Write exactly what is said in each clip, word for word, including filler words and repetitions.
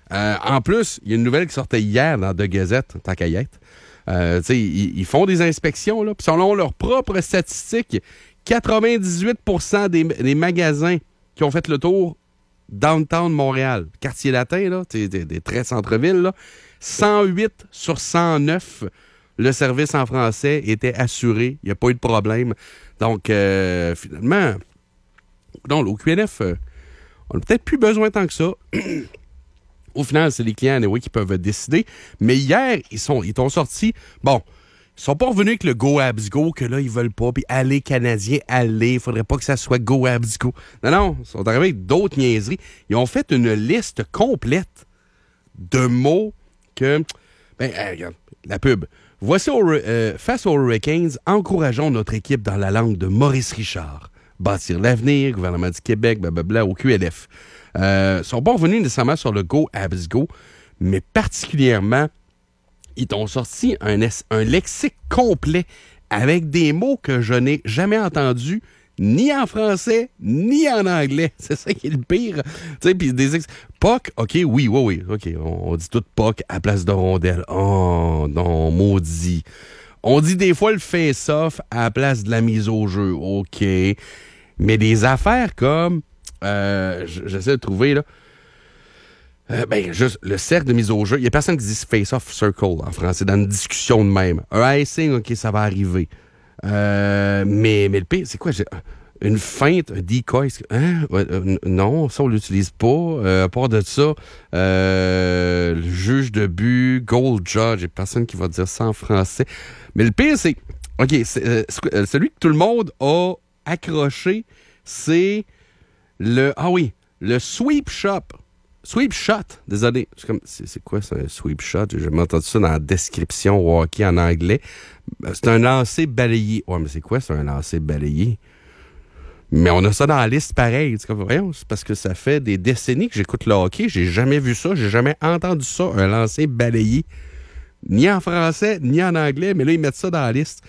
Euh, en plus, il y a une nouvelle qui sortait hier dans The Gazette, tant qu'à y être. Euh, ils, ils font des inspections, là. Puis selon leurs propres statistiques, quatre-vingt-dix-huit pour cent des, des magasins qui ont fait le tour downtown Montréal, quartier latin, là, des, des très centre-ville, là, cent huit sur cent neuf, le service en français était assuré. Il n'y a pas eu de problème. Donc, euh, finalement, non, au Q N F, euh, on n'a peut-être plus besoin tant que ça. Au final, c'est les clients anyway, qui peuvent décider. Mais hier, ils sont, ils t'ont sorti. Bon, ils sont pas revenus avec le Go Habs Go, que là, ils veulent pas. Puis allez, Canadiens, allez. Il faudrait pas que ça soit Go Habs Go. Non, non, ils sont arrivés avec d'autres niaiseries. Ils ont fait une liste complète de mots que. Ben, euh, regarde, la pub. Voici au, euh, face aux Hurricanes, encourageons notre équipe dans la langue de Maurice Richard. Bâtir l'avenir, gouvernement du Québec, blablabla, au Q L F. Euh, ils sont pas revenus nécessairement sur le Go Habs Go, mais particulièrement, ils t'ont sorti un, un lexique complet avec des mots que je n'ai jamais entendus, ni en français, ni en anglais. C'est ça qui est le pire. Tu sais, puis des ex... P O C, OK, oui, oui, oui. OK, on, on dit tout P O C à place de rondelle. Oh, non, maudit. On dit des fois le face-off à la place de la mise au jeu. OK. Mais des affaires comme... Euh, j'essaie de trouver, là. Euh, ben, juste le cercle de mise au jeu. Il n'y a personne qui dit face-off circle en français, dans une discussion de même. Un icing, OK, ça va arriver. Euh, mais, mais le pire, c'est quoi? J'ai, une feinte, un decoy. Hein? Euh, non, ça, on l'utilise pas. Euh, à part de ça, euh, le juge de but, goal judge, il n'y a personne qui va dire ça en français. Mais le pire, c'est... OK, c'est, euh, celui que tout le monde a accroché, c'est... Le, ah oui, le sweep shot. Sweep shot, désolé. C'est, comme, c'est, c'est quoi ça, un sweep shot? J'ai jamais entendu ça dans la description au hockey en anglais. C'est un lancer balayé. Ouais, mais c'est quoi, c'est un lancer balayé? Mais on a ça dans la liste pareil. C'est comme, voyons, c'est parce que ça fait des décennies que j'écoute le hockey. J'ai jamais vu ça, j'ai jamais entendu ça, un lancer balayé. Ni en français, ni en anglais, mais là, ils mettent ça dans la liste.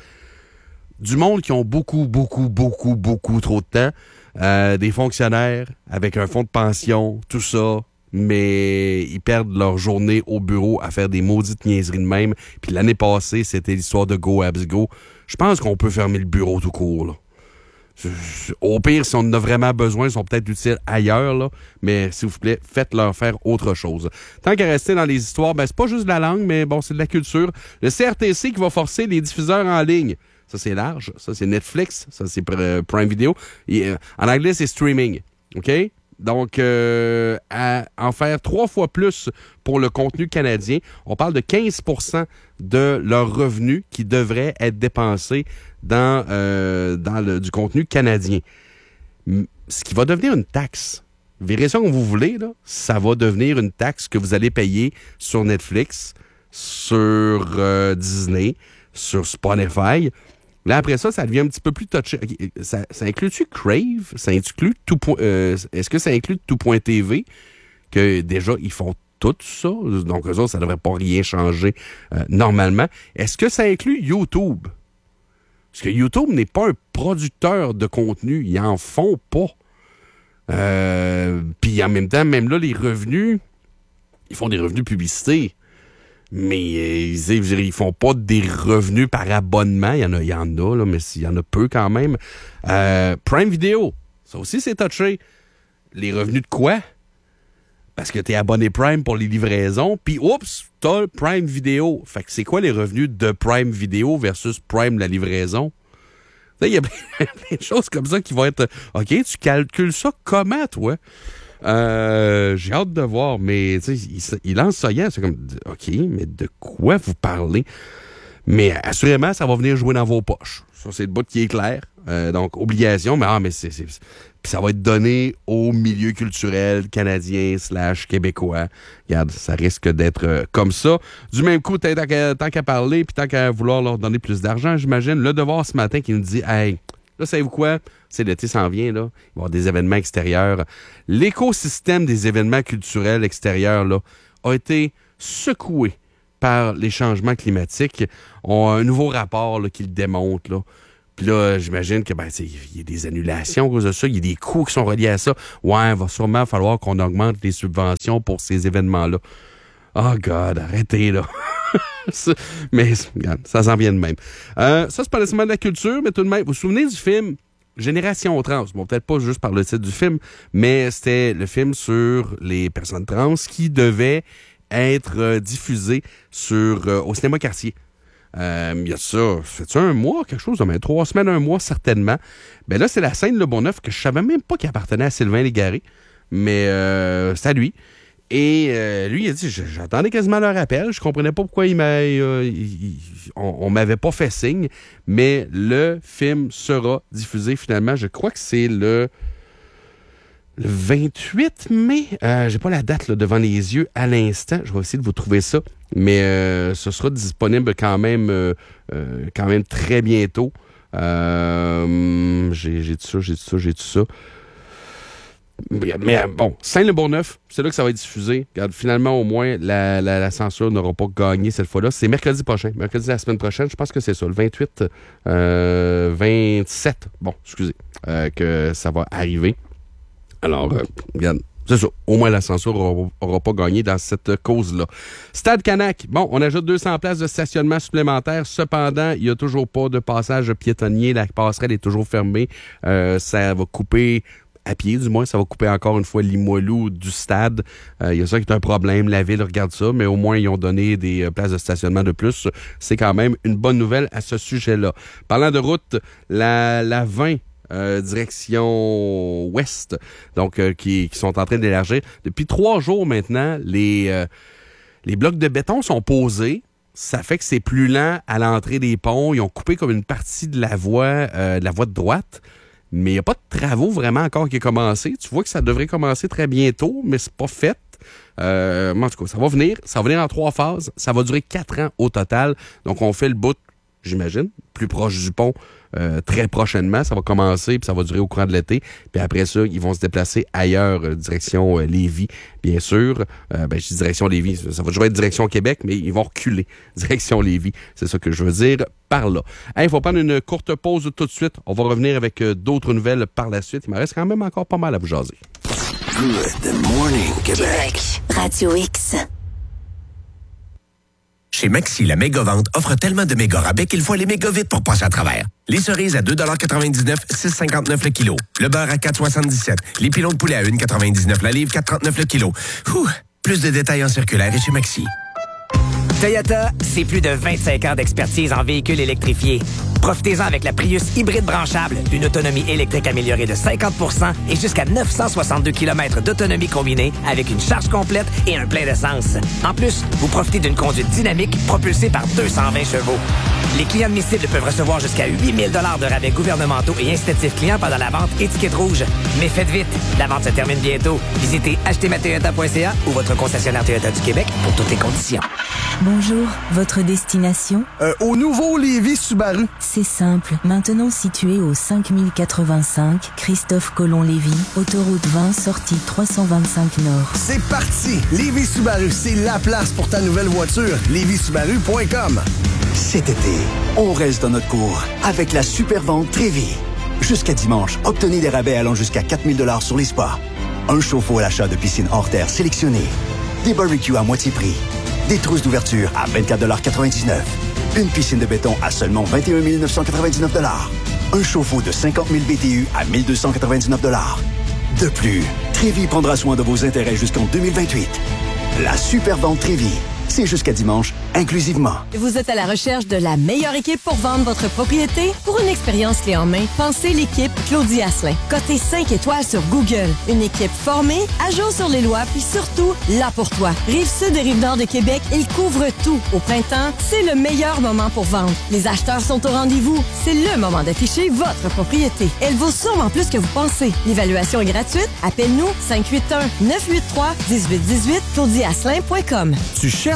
Du monde qui ont beaucoup, beaucoup, beaucoup, beaucoup trop de temps. Euh, des fonctionnaires avec un fonds de pension, tout ça, mais ils perdent leur journée au bureau à faire des maudites niaiseries de même. Puis l'année passée, c'était l'histoire de Go Habs Go. Je pense qu'on peut fermer le bureau tout court, là. Au pire, si on en a vraiment besoin, ils sont peut-être utiles ailleurs, là, mais s'il vous plaît, faites-leur faire autre chose. Tant qu'à rester dans les histoires, ben c'est pas juste de la langue, mais bon, c'est de la culture. Le C R T C qui va forcer les diffuseurs en ligne. Ça, c'est large. Ça, c'est Netflix. Ça, c'est Prime Video. Et, euh, en anglais, c'est streaming. OK? Donc, euh, à en faire trois fois plus pour le contenu canadien. On parle de quinze pour cent de leurs revenus qui devraient être dépensés dans, euh, dans le, du contenu canadien. Ce qui va devenir une taxe. Verrez ça comme vous voulez, là. Ça va devenir une taxe que vous allez payer sur Netflix, sur euh, Disney, sur Spotify. Là, après ça, ça devient un petit peu plus touché. Ça, ça inclut-tu Crave? Ça inclut tout point, euh, est-ce que ça inclut tout.tv? Que déjà, ils font tout ça. Donc, eux autres, ça ne devrait pas rien changer euh, normalement. Est-ce que ça inclut YouTube? Parce que YouTube n'est pas un producteur de contenu. Ils en font pas. Euh, Puis en même temps, même là, les revenus, ils font des revenus publicités. Mais euh, ils, ils font pas des revenus par abonnement. Il y en a, il y en a, là, mais il y en a peu quand même. Euh, Prime Video, ça aussi, c'est touché. Les revenus de quoi? Parce que t'es abonné Prime pour les livraisons, puis oups, t'as Prime Video. Fait que c'est quoi les revenus de Prime Video versus Prime la livraison? Il y a plein de choses comme ça qui vont être... OK, tu calcules ça comment, toi? Euh, j'ai hâte de voir, mais tu sais, il, il lance ça hier, c'est comme, OK, mais de quoi vous parlez? Mais assurément, ça va venir jouer dans vos poches. Ça, c'est le bout qui est clair. Euh, donc, obligation, mais, ah, mais c'est, c'est, c'est... Puis ça va être donné au milieu culturel canadien slash québécois. Regarde, ça risque d'être euh, comme ça. Du même coup, tant qu'à, tant qu'à parler, puis tant qu'à vouloir leur donner plus d'argent, j'imagine, le Devoir ce matin qui nous dit, hey, là, savez-vous quoi? C'est l'été s'en vient, là. Il va y avoir des événements extérieurs. L'écosystème des événements culturels extérieurs, là, a été secoué par les changements climatiques. On a un nouveau rapport là, qui le démontre, là. Puis là, j'imagine que ben, il y a des annulations à cause de ça, il y a des coûts qui sont reliés à ça. Ouais, il va sûrement falloir qu'on augmente les subventions pour ces événements-là. Oh God, arrêtez là. Mais regarde, ça s'en vient de même. Euh, ça, c'est pas nécessairement de la culture, mais tout de même, vous vous souvenez du film Génération Trans? Bon, peut-être pas juste par le titre du film, mais c'était le film sur les personnes trans qui devait être euh, diffusé sur, euh, au cinéma Cartier. Euh, il y a ça, c'est-tu un mois, quelque chose, mais trois semaines, un mois, certainement. Ben là, c'est la scène Le Bonneuf que je savais même pas qu'il appartenait à Sylvain Légaré, mais euh, c'est à lui. Et euh, lui, il a dit, j'attendais quasiment leur appel, je comprenais pas pourquoi il m'a, euh, il, il, on, on m'avait pas fait signe, mais le film sera diffusé finalement, je crois que c'est le... Le vingt-huit mai, euh, j'ai pas la date là, devant les yeux à l'instant. Je vais essayer de vous trouver ça. Mais euh, ce sera disponible quand même euh, euh, quand même très bientôt. Euh, j'ai, j'ai tout ça, j'ai tout ça, j'ai tout ça. Mais, mais bon, Saint-Le-Bourgneuf, c'est là que ça va être diffusé. Regarde, finalement, au moins, la, la, la censure n'aura pas gagné cette fois-là. C'est mercredi prochain. Mercredi de la semaine prochaine, je pense que c'est ça. Le vingt-huit, euh, vingt-sept, bon, excusez, euh, que ça va arriver. Alors, euh, regarde, c'est ça. Au moins, la censure n'aura pas gagné dans cette cause-là. Stade Canac. Bon, on ajoute deux cents places de stationnement supplémentaires. Cependant, il n'y a toujours pas de passage piétonnier. La passerelle est toujours fermée. Euh, ça va couper, à pied du moins, ça va couper encore une fois Limoilou du stade. Euh, il y a ça qui est un problème. La ville regarde ça, mais au moins, ils ont donné des euh, places de stationnement de plus. C'est quand même une bonne nouvelle à ce sujet-là. Parlant de route, la, la vingt... Euh, direction ouest, donc euh, qui, qui sont en train d'élargir. Depuis trois jours maintenant, les, euh, les blocs de béton sont posés. Ça fait que c'est plus lent à l'entrée des ponts. Ils ont coupé comme une partie de la voie, euh, de la voie de droite. Mais il n'y a pas de travaux vraiment encore qui est commencé. Tu vois que ça devrait commencer très bientôt, mais c'est pas fait. Euh, en tout cas, ça va venir. Ça va venir en trois phases. Ça va durer quatre ans au total. Donc, on fait le bout, j'imagine, plus proche du pont euh, très prochainement. Ça va commencer, puis ça va durer au courant de l'été. Puis après ça, ils vont se déplacer ailleurs, euh, direction euh, Lévis, bien sûr. Euh, ben, je dis direction Lévis, ça va toujours être direction Québec, mais ils vont reculer direction Lévis. C'est ça que je veux dire par là. Il hey, faut prendre une courte pause tout de suite. On va revenir avec euh, d'autres nouvelles par la suite. Il me reste quand même encore pas mal à vous jaser. Good morning, Québec. Québec. Radio X. Chez Maxi, la méga-vente offre tellement de méga rabais qu'il faut aller méga vite pour passer à travers. Les cerises à deux quatre-vingt-dix-neuf, six cinquante-neuf le kilo. Le beurre à quatre soixante-dix-sept. Les pilons de poulet à un quatre-vingt-dix-neuf la livre, quatre trente-neuf le kilo. Ouh, plus de détails en circulaire et chez Maxi. Toyota, c'est plus de vingt-cinq ans d'expertise en véhicules électrifiés. Profitez-en avec la Prius hybride branchable, une autonomie électrique améliorée de cinquante pour cent et jusqu'à neuf cent soixante-deux kilomètres d'autonomie combinée avec une charge complète et un plein d'essence. En plus, vous profitez d'une conduite dynamique propulsée par deux cent vingt chevaux. Les clients admissibles peuvent recevoir jusqu'à huit mille dollars de rabais gouvernementaux et incitatifs clients pendant la vente étiquette rouge. Mais faites vite, la vente se termine bientôt. Visitez acheter ma toyota point c a ou votre concessionnaire Toyota du Québec pour toutes les conditions. Bonjour, votre destination? Euh, au nouveau Lévis Subaru. C'est simple. Maintenant situé au cinq mille quatre-vingt-cinq, Christophe Colomb-Lévis, autoroute vingt, sortie trois cent vingt-cinq Nord. C'est parti! Lévis Subaru, c'est la place pour ta nouvelle voiture. lévis subaru point com. Cet été, on reste dans notre cours avec la super vente Trévis. Jusqu'à dimanche, obtenez des rabais allant jusqu'à quatre mille dollars sur les spas. Un chauffe-eau à l'achat de piscine hors terre sélectionnée. Des barbecues à moitié prix. Des trousses d'ouverture à vingt-quatre quatre-vingt-dix-neuf. Une piscine de béton à seulement vingt et un mille neuf cent quatre-vingt-dix-neuf dollars. Un chauffe-eau de cinquante mille B T U à mille deux cent quatre-vingt-dix-neuf dollars. De plus, Trévis prendra soin de vos intérêts jusqu'en deux mille vingt-huit. La super vente Trévis. C'est jusqu'à dimanche, inclusivement. Vous êtes à la recherche de la meilleure équipe pour vendre votre propriété? Pour une expérience clé en main, pensez l'équipe Claudie Asselin. Cotée cinq étoiles sur Google. Une équipe formée, à jour sur les lois, puis surtout, là pour toi. Rive-Sud et Rive-Nord de Québec, ils couvrent tout. Au printemps, c'est le meilleur moment pour vendre. Les acheteurs sont au rendez-vous. C'est le moment d'afficher votre propriété. Elle vaut sûrement plus que vous pensez. L'évaluation est gratuite. Appelle-nous cinq huit un, neuf huit trois, un huit un huit, claudie asselin point com. Tu cherches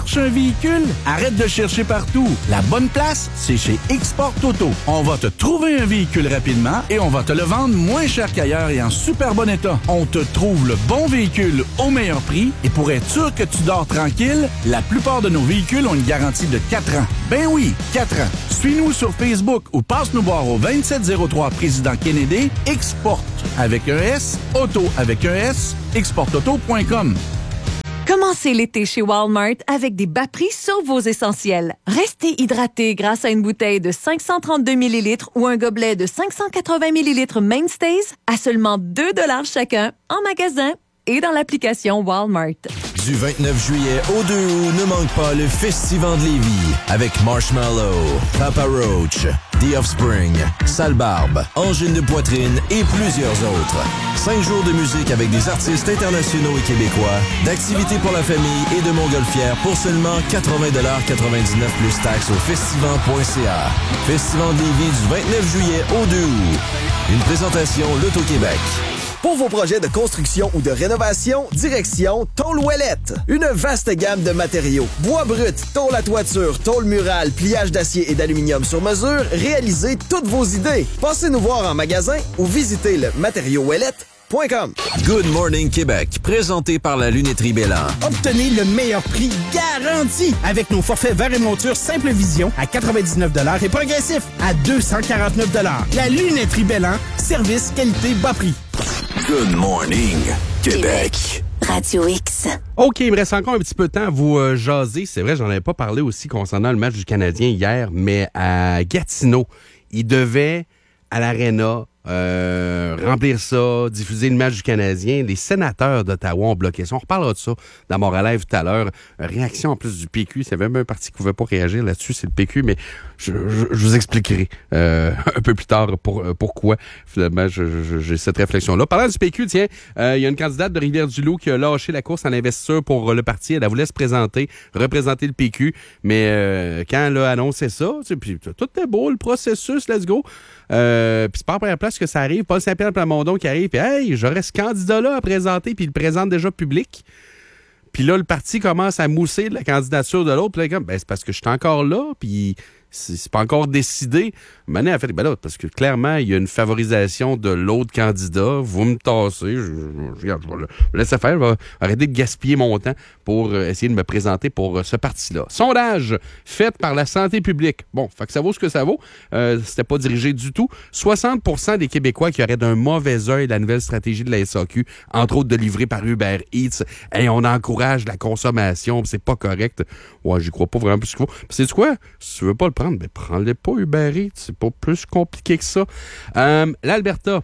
cherches un véhicule? Arrête de chercher partout. La bonne place, c'est chez Export Auto. On va te trouver un véhicule rapidement et on va te le vendre moins cher qu'ailleurs et en super bon état. On te trouve le bon véhicule au meilleur prix et pour être sûr que tu dors tranquille, la plupart de nos véhicules ont une garantie de quatre ans. Ben oui, quatre ans. Suis-nous sur Facebook ou passe nous voir au vingt-sept zéro trois Président Kennedy. Export avec un S, auto avec un S, export auto point com. Commencez l'été chez Walmart avec des bas prix sur vos essentiels. Restez hydraté grâce à une bouteille de cinq cent trente-deux millilitres ou un gobelet de cinq cent quatre-vingts millilitres Mainstays à seulement deux dollars chacun en magasin et dans l'application Walmart. Du vingt-neuf juillet au deux août, ne manque pas le Festival de Lévis avec Marshmallow, Papa Roach, The Offspring, Sale Barbe, Angine de Poitrine et plusieurs autres. Cinq jours de musique avec des artistes internationaux et québécois, d'activités pour la famille et de montgolfières pour seulement quatre-vingts dollars quatre-vingt-dix-neuf plus taxes au festival point c a. Festival de Lévis du vingt-neuf juillet au deux août. Une présentation L'Auto-Québec. Pour vos projets de construction ou de rénovation, direction Tôle Ouellette. Une vaste gamme de matériaux. Bois brut, tôle à toiture, tôle murale, pliage d'acier et d'aluminium sur mesure, réalisez toutes vos idées. Passez nous voir en magasin ou visitez le matériau ouellette point com. Good Morning Québec, présenté par la Lunetterie Bélan. Obtenez le meilleur prix garanti avec nos forfaits verre et monture Simple Vision à quatre-vingt-dix-neuf dollars et progressif à deux cent quarante-neuf dollars. La Lunetterie Bélan, service, qualité, bas prix. Good Morning Québec. Radio X. OK, il me reste encore un petit peu de temps à vous euh, jaser. C'est vrai, j'en avais pas parlé aussi concernant le match du Canadien hier, mais à Gatineau, il devait, à l'Arena, Euh, remplir ça, diffuser le match du Canadien. Les sénateurs d'Ottawa ont bloqué ça. On reparlera de ça dans Montréal Live tout à l'heure. Réaction en plus du P Q. C'est même un parti qui ne pouvait pas réagir là-dessus, c'est le P Q, mais je, je, je vous expliquerai euh, un peu plus tard pour, pourquoi finalement je, je, j'ai cette réflexion-là. Parlant du P Q, tiens, il euh, y a une candidate de Rivière-du-Loup qui a lâché la course en investiture pour le parti. Elle voulait se présenter, représenter le P Q, mais euh, quand elle a annoncé ça, puis tout est beau, le processus, let's go. Euh, puis c'est pas la première place que ça arrive. Paul Saint-Pierre Plamondon qui arrive, puis hey, j'aurais ce candidat-là à présenter, puis il le présente déjà public. Puis là, le parti commence à mousser de la candidature de l'autre. Puis là, comme, ben, c'est parce que je suis encore là, puis c'est, c'est pas encore décidé. Mané a fait, ben là, parce que clairement, il y a une favorisation de l'autre candidat. Vous me tassez, je, je, je, je vais le laisser faire. Je vais arrêter de gaspiller mon temps pour essayer de me présenter pour ce parti-là. Sondage fait par la santé publique. Bon, fait que ça vaut ce que ça vaut. Euh, c'était pas dirigé du tout. soixante pour cent des Québécois qui auraient d'un mauvais œil la nouvelle stratégie de la S A Q, entre autres de livrer par Uber Eats. Et on encourage la consommation, c'est pas correct. Ouais, j'y crois pas vraiment plus qu'il faut. Puis c'est quoi? Si tu veux pas le prendre, ben prends-le pas Uber Eats. C'est pas plus compliqué que ça. Euh, L'Alberta.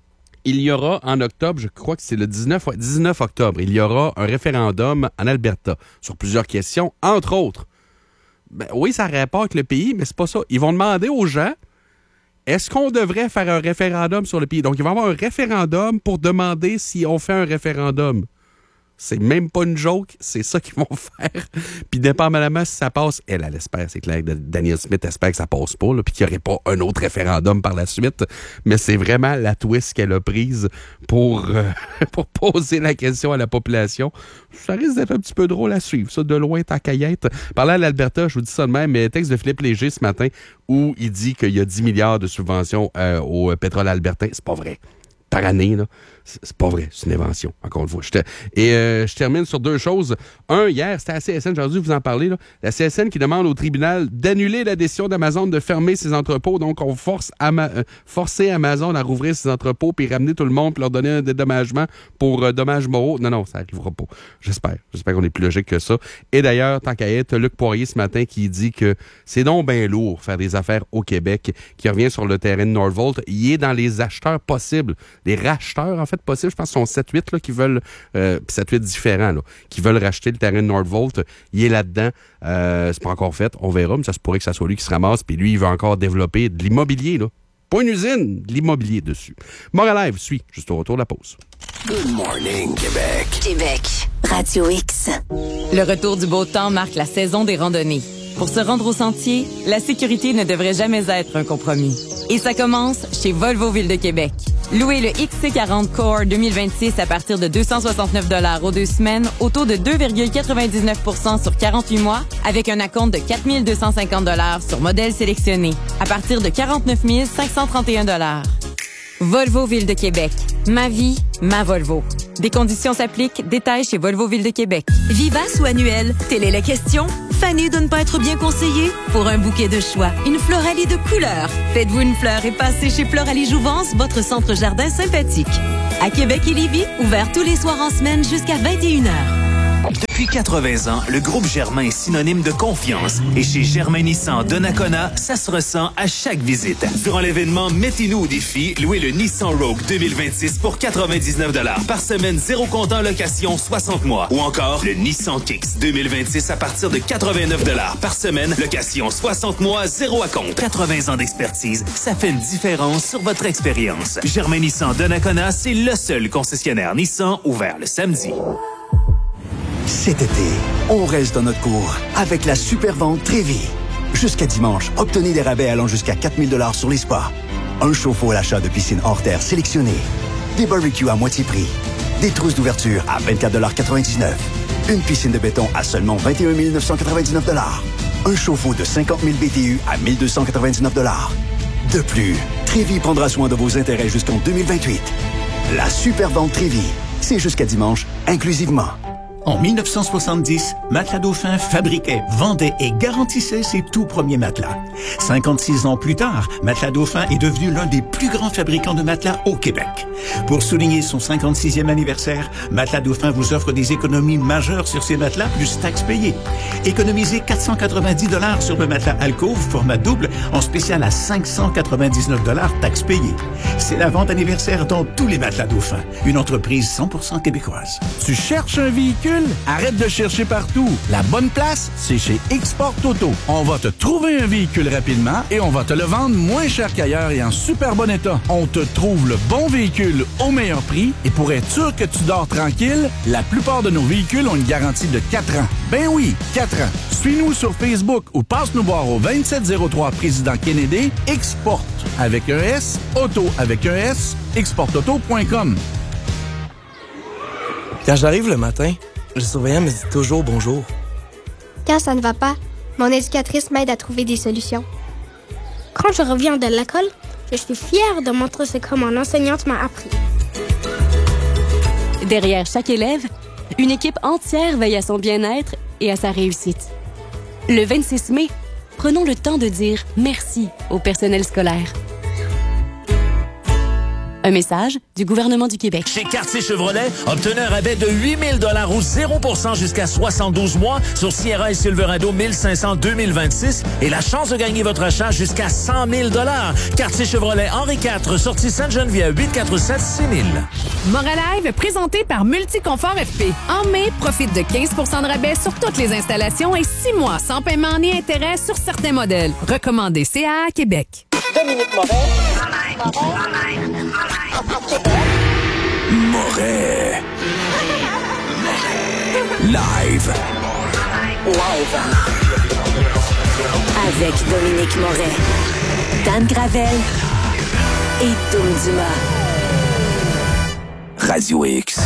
Il y aura en octobre, je crois que c'est le dix-neuf, dix-neuf octobre, il y aura un référendum en Alberta sur plusieurs questions, entre autres. Ben oui, ça a rapport avec le pays, mais c'est pas ça. Ils vont demander aux gens, est-ce qu'on devrait faire un référendum sur le pays? Donc, il va y avoir un référendum pour demander si on fait un référendum. C'est même pas une joke, c'est ça qu'ils vont faire. Puis dépendamment si ça passe, elle, elle espère, c'est clair que Daniel Smith espère que ça passe pas, là, puis qu'il n'y aurait pas un autre référendum par la suite. Mais c'est vraiment la twist qu'elle a prise pour, euh, pour poser la question à la population. Ça risque d'être un petit peu drôle à suivre, ça, de loin ta caillette. Parlant à l'Alberta, je vous dis ça de même, mais texte de Philippe Léger ce matin où il dit qu'il y a dix milliards de subventions euh, au pétrole albertain. C'est pas vrai. Par année, là. C'est pas vrai, c'est une invention, encore une fois. Je te... Et euh, je termine sur deux choses. Un, hier, c'était la C S N, j'ai dû vous en parler. Là. La C S N qui demande au tribunal d'annuler la décision d'Amazon de fermer ses entrepôts. Donc, on force Ama... euh, forcer Amazon à rouvrir ses entrepôts puis ramener tout le monde puis leur donner un dédommagement pour euh, dommages moraux. Non, non, ça n'arrivera pas. J'espère. J'espère qu'on est plus logique que ça. Et d'ailleurs, tant qu'à être, Luc Poirier ce matin qui dit que c'est donc bien lourd faire des affaires au Québec, qui revient sur le terrain de Northvolt. Il est dans les acheteurs possibles. Les racheteurs, en fait, possibles. Je pense que ce sont sept huit là, qui veulent, euh, sept huit différents, là, qui veulent racheter le terrain de Northvolt. Il est là-dedans. Euh, c'est pas encore fait. On verra, mais ça se pourrait que ça soit lui qui se ramasse. Puis lui, il veut encore développer de l'immobilier, là. Pas une usine, de l'immobilier dessus. Montréal Live suit, juste au retour de la pause. Good morning, Québec. Québec. Radio X. Le retour du beau temps marque la saison des randonnées. Pour se rendre au sentier, la sécurité ne devrait jamais être un compromis. Et ça commence chez Volvo Ville de Québec. Louez le X C quarante Core deux mille vingt-six à partir de deux cent soixante-neuf dollars aux deux semaines au taux de deux virgule quatre-vingt-dix-neuf pour cent sur quarante-huit mois avec un acompte de quatre mille deux cent cinquante dollars sur modèle sélectionné à partir de quarante-neuf mille cinq cent trente et un dollars. Volvo Ville de Québec. Ma vie, ma Volvo. Des conditions s'appliquent. Détails chez Volvo Ville de Québec. Vivace ou annuel? Telle est la question. Fanny de ne pas être bien conseillée? Pour un bouquet de choix, une Floralie de couleurs. Faites-vous une fleur et passez chez Floralie Jouvence, votre centre jardin sympathique. À Québec et Lévis, ouvert tous les soirs en semaine jusqu'à vingt et une heures. Depuis quatre-vingts ans, le groupe Germain est synonyme de confiance. Et chez Germain Nissan Donnacona, ça se ressent à chaque visite. Durant l'événement Mettez-nous au défi, louez le Nissan Rogue deux mille vingt-six pour quatre-vingt-dix-neuf dollars par semaine, zéro comptant location soixante mois. Ou encore le Nissan Kicks deux mille vingt-six à partir de quatre-vingt-neuf dollars par semaine, location soixante mois, zéro à compte. quatre-vingts ans d'expertise, ça fait une différence sur votre expérience. Germain Nissan Donnacona, c'est le seul concessionnaire Nissan ouvert le samedi. Cet été, on reste dans notre cours avec la super vente Trévi. Jusqu'à dimanche, obtenez des rabais allant jusqu'à quatre mille dollars sur les spas. Un chauffe-eau à l'achat de piscine hors terre sélectionnée. Des barbecues à moitié prix. Des trousses d'ouverture à vingt-quatre dollars quatre-vingt-dix-neuf. Une piscine de béton à seulement vingt et un mille neuf cent quatre-vingt-dix-neuf dollars. Un chauffe-eau de cinquante mille B T U à mille deux cent quatre-vingt-dix-neuf dollars. De plus, Trévi prendra soin de vos intérêts jusqu'en deux mille vingt-huit. La super vente Trévi, c'est jusqu'à dimanche, inclusivement. En mille neuf cent soixante-dix, Matelas Dauphin fabriquait, vendait et garantissait ses tout premiers matelas. cinquante-six ans plus tard, Matelas Dauphin est devenu l'un des plus grands fabricants de matelas au Québec. Pour souligner son cinquante-sixième anniversaire, Matelas Dauphin vous offre des économies majeures sur ses matelas plus taxes payées. Économisez quatre cent quatre-vingt-dix dollars sur le matelas Alcove format double en spécial à cinq cent quatre-vingt-dix-neuf dollars taxes payées. C'est la vente anniversaire dans tous les Matelas Dauphin, une entreprise cent pour cent québécoise. Tu cherches un véhicule? Arrête de chercher partout. La bonne place, c'est chez Export Auto. On va te trouver un véhicule rapidement et on va te le vendre moins cher qu'ailleurs et en super bon état. On te trouve le bon véhicule au meilleur prix et pour être sûr que tu dors tranquille, la plupart de nos véhicules ont une garantie de quatre ans. Ben oui, quatre ans. Suis-nous sur Facebook ou passe nous voir au vingt-sept zéro trois Président Kennedy. Export avec un S, Auto avec un S, export auto point com. Quand j'arrive le matin, le surveillant me dit toujours bonjour. Quand ça ne va pas, mon éducatrice m'aide à trouver des solutions. Quand je reviens de l'école, je suis fière de montrer ce que mon enseignante m'a appris. Derrière chaque élève, une équipe entière veille à son bien-être et à sa réussite. Le vingt-six mai, prenons le temps de dire merci au personnel scolaire. Un message du gouvernement du Québec. Chez Quartier Chevrolet, obtenez un rabais de huit mille dollars ou zéro pour cent jusqu'à soixante-douze mois sur Sierra et Silverado mille cinq cents deux mille vingt-six et la chance de gagner votre achat jusqu'à cent mille dollars. Quartier Chevrolet Henri quatre, sortie Sainte-Geneviève, huit quatre sept six mille. Moralive, présenté par Multiconfort F P. En mai, profite de quinze pour cent de rabais sur toutes les installations et six mois sans paiement ni intérêt sur certains modèles. Recommandé C A A Québec. Dominique Moret. Moret. Live. Live. Avec Dominique Moret, Dan Gravel et Toum Dumas. Radio X.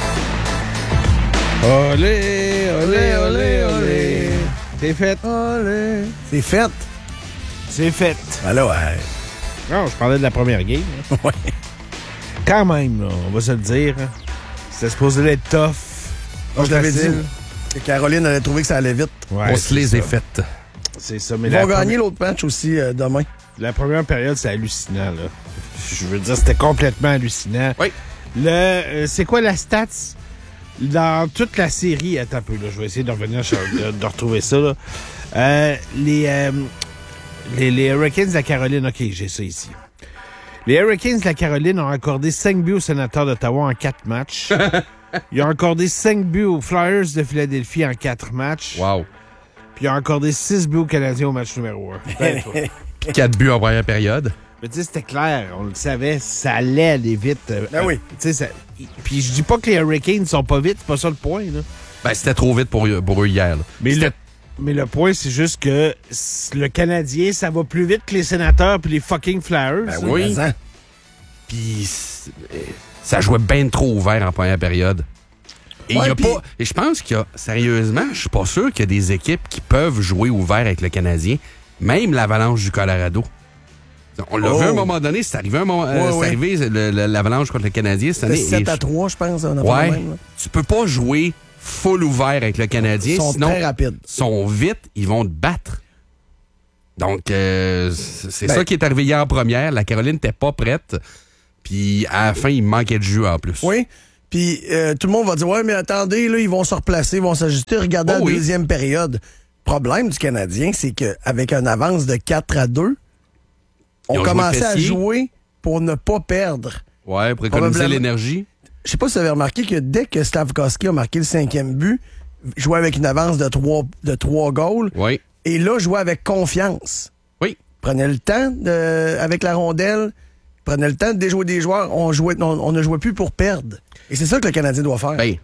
Olé, olé, olé, olé. C'est fait. Olé. C'est fait. C'est fait. Alors, ouais. Non, je parlais de la première game. Hein. Ouais. Quand même, là, on va se le dire. Hein. C'était supposé être tough. Moi, je l'avais dit. Que Caroline allait trouver que ça allait vite. Ouais, on se les est faites. C'est ça. Mais Ils vont première... gagner l'autre match aussi euh, demain. La première période, c'est hallucinant. Là. Je veux dire, c'était complètement hallucinant. Oui. Le, euh, c'est quoi la stats? Dans toute la série, attends un peu, là, je vais essayer de revenir, de, de retrouver ça. Là. Euh, les, euh, les, les Hurricanes de la Caroline, OK, j'ai ça ici. Les Hurricanes de la Caroline ont accordé cinq buts aux Sénateurs d'Ottawa en quatre matchs. Ils ont accordé cinq buts aux Flyers de Philadelphie en quatre matchs. Wow. Puis ils ont accordé six buts aux Canadiens au match numéro un. Ben, Puis quatre buts en première période. Mais tu sais, c'était clair, on le savait, ça allait aller vite. Ben oui. Tu sais, ça... Puis je dis pas que les Hurricanes sont pas vite, c'est pas ça le point, là. Ben, c'était trop vite pour, pour eux hier. Là. Mais le, Mais le point, c'est juste que le Canadien, ça va plus vite que les Sénateurs puis les fucking Flyers. Ben oui. Puis ça jouait bien trop ouvert en première période. Et, Ouais, y a pis... pas, et je pense qu'il y a, sérieusement, je suis pas sûr qu'il y a des équipes qui peuvent jouer ouvert avec le Canadien, même l'Avalanche du Colorado. On l'a oh. vu à un moment donné, c'est arrivé, un moment, ouais, euh, c'est ouais. arrivé le, le, l'Avalanche contre le Canadien cette année. sept et à je... trois, je pense. On a ouais, pas même, tu peux pas jouer full ouvert avec le Canadien. Ils sont sinon, très rapides. Ils sont vite, ils vont te battre. Donc, euh, c'est ben, ça qui est arrivé hier en première. La Caroline n'était pas prête. Puis, à la fin, il manquait de jus en plus. Oui. Puis, euh, tout le monde va dire, ouais, mais attendez, là, ils vont se replacer, ils vont s'ajuster. Regardez oh, la oui. deuxième période. Le problème du Canadien, c'est qu'avec une avance de quatre à deux, on commençait à jouer pour ne pas perdre. Ouais, pour économiser l'énergie. Je sais pas si vous avez remarqué que dès que Slavkovski a marqué le cinquième but, jouait avec une avance de trois, de trois goals. Oui. Et là, jouait avec confiance. Oui. Prenait le temps de, avec la rondelle, prenait le temps de déjouer des joueurs. On, jouait, on, on ne jouait plus pour perdre. Et c'est ça que le Canadien doit faire. Ben,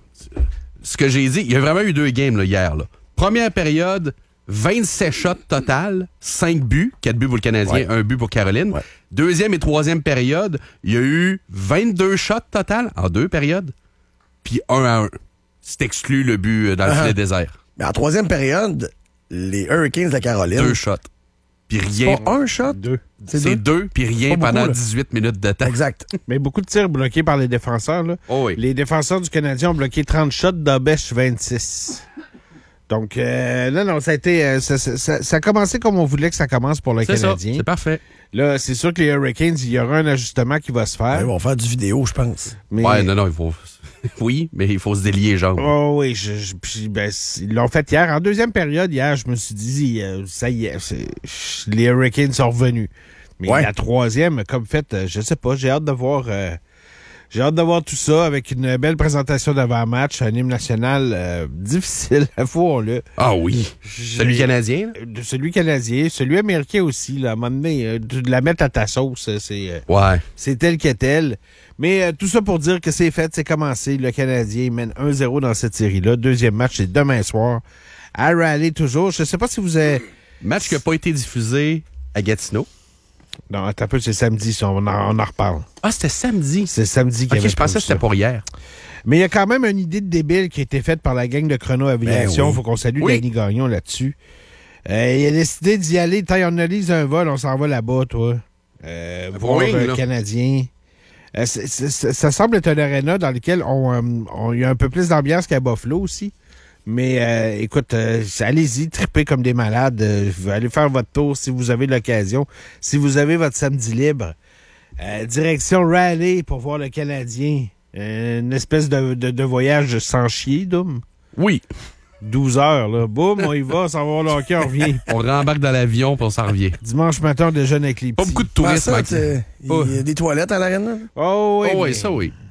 ce que j'ai dit, il y a vraiment eu deux games là, hier. Là. Première période, vingt-sept shots total, cinq buts, quatre buts pour le Canadien, ouais. un but pour Caroline. Ouais. Deuxième et troisième période, il y a eu vingt-deux shots total en deux périodes, puis un à un. C'est exclu le but dans le uh-huh. filet désert. Mais en troisième période, les Hurricanes de la Caroline... Deux shots. Puis rien. C'est pas un shot? Deux. C'est, c'est deux, deux puis rien pas pendant beaucoup, dix-huit minutes de temps. Exact. Mais beaucoup de tirs bloqués par les défenseurs. Là. Oh oui. Les défenseurs du Canadien ont bloqué trente shots, Dobèche vingt-six. Donc, euh, non, non, ça a été. Euh, ça, ça, ça, ça a commencé comme on voulait que ça commence pour le c'est Canadien. Ça, c'est parfait. Là, c'est sûr que les Hurricanes, il y aura un ajustement qui va se faire. Ouais, ils vont faire du vidéo, je pense. Mais... Ouais, non, non, il faut. Oui, mais il faut se délier les jambes. Oh oui, je, je, puis, ben, ils l'ont fait hier. En deuxième période, hier, je me suis dit, euh, ça y est, c'est, les Hurricanes sont revenus. Mais ouais. la troisième, comme fait, euh, je sais pas, j'ai hâte de voir. Euh, J'ai hâte de voir tout ça avec une belle présentation d'avant-match, un hymne national euh, difficile à voir, là. Ah oui. Celui canadien? De celui canadien, celui américain aussi, là. À un moment donné, euh, de la mettre à ta sauce, c'est, euh, ouais. c'est tel que tel. Mais euh, tout ça pour dire que c'est fait, c'est commencé. Le Canadien mène un zéro dans cette série-là. Deuxième match, c'est demain soir. À Raleigh, toujours. Je sais pas si vous avez... Match qui n'a pas été diffusé à Gatineau. Non, attends un peu, c'est samedi, ça, on, en, on en reparle. Ah, c'était samedi? C'est samedi qu'il y OK, avait je pensais que c'était pour hier. Mais il y a quand même une idée de débile qui a été faite par la gang de Chrono Aviation. Il Ben oui. faut qu'on salue Oui. Danny Gagnon là-dessus. Euh, il a décidé d'y aller. Tant il analyse un vol, on s'en va là-bas, toi. Euh, voir Boeing, le là. Canadien. Euh, c'est- c'est- c'est- ça semble être un aréna dans lequel on, euh, on- il y a un peu plus d'ambiance qu'à Buffalo aussi. Mais euh, écoute, euh, allez-y, tripez comme des malades. Euh, allez faire votre tour si vous avez l'occasion. Si vous avez votre samedi libre. Euh, direction Raleigh pour voir le Canadien. Euh, une espèce de, de, de voyage sans chier, Doom. Oui. douze heures, là. Boum, on y va, on s'en va voir le hockey, on revient. On rembarque dans l'avion puis on s'en revient. Dimanche matin, on déjeune avec les petits. Pas beaucoup de Ah, tourisme. ça, avec- t'sais, il y a des toilettes à l'arène. Oh oui, Oh, oui, mais- ça, oui.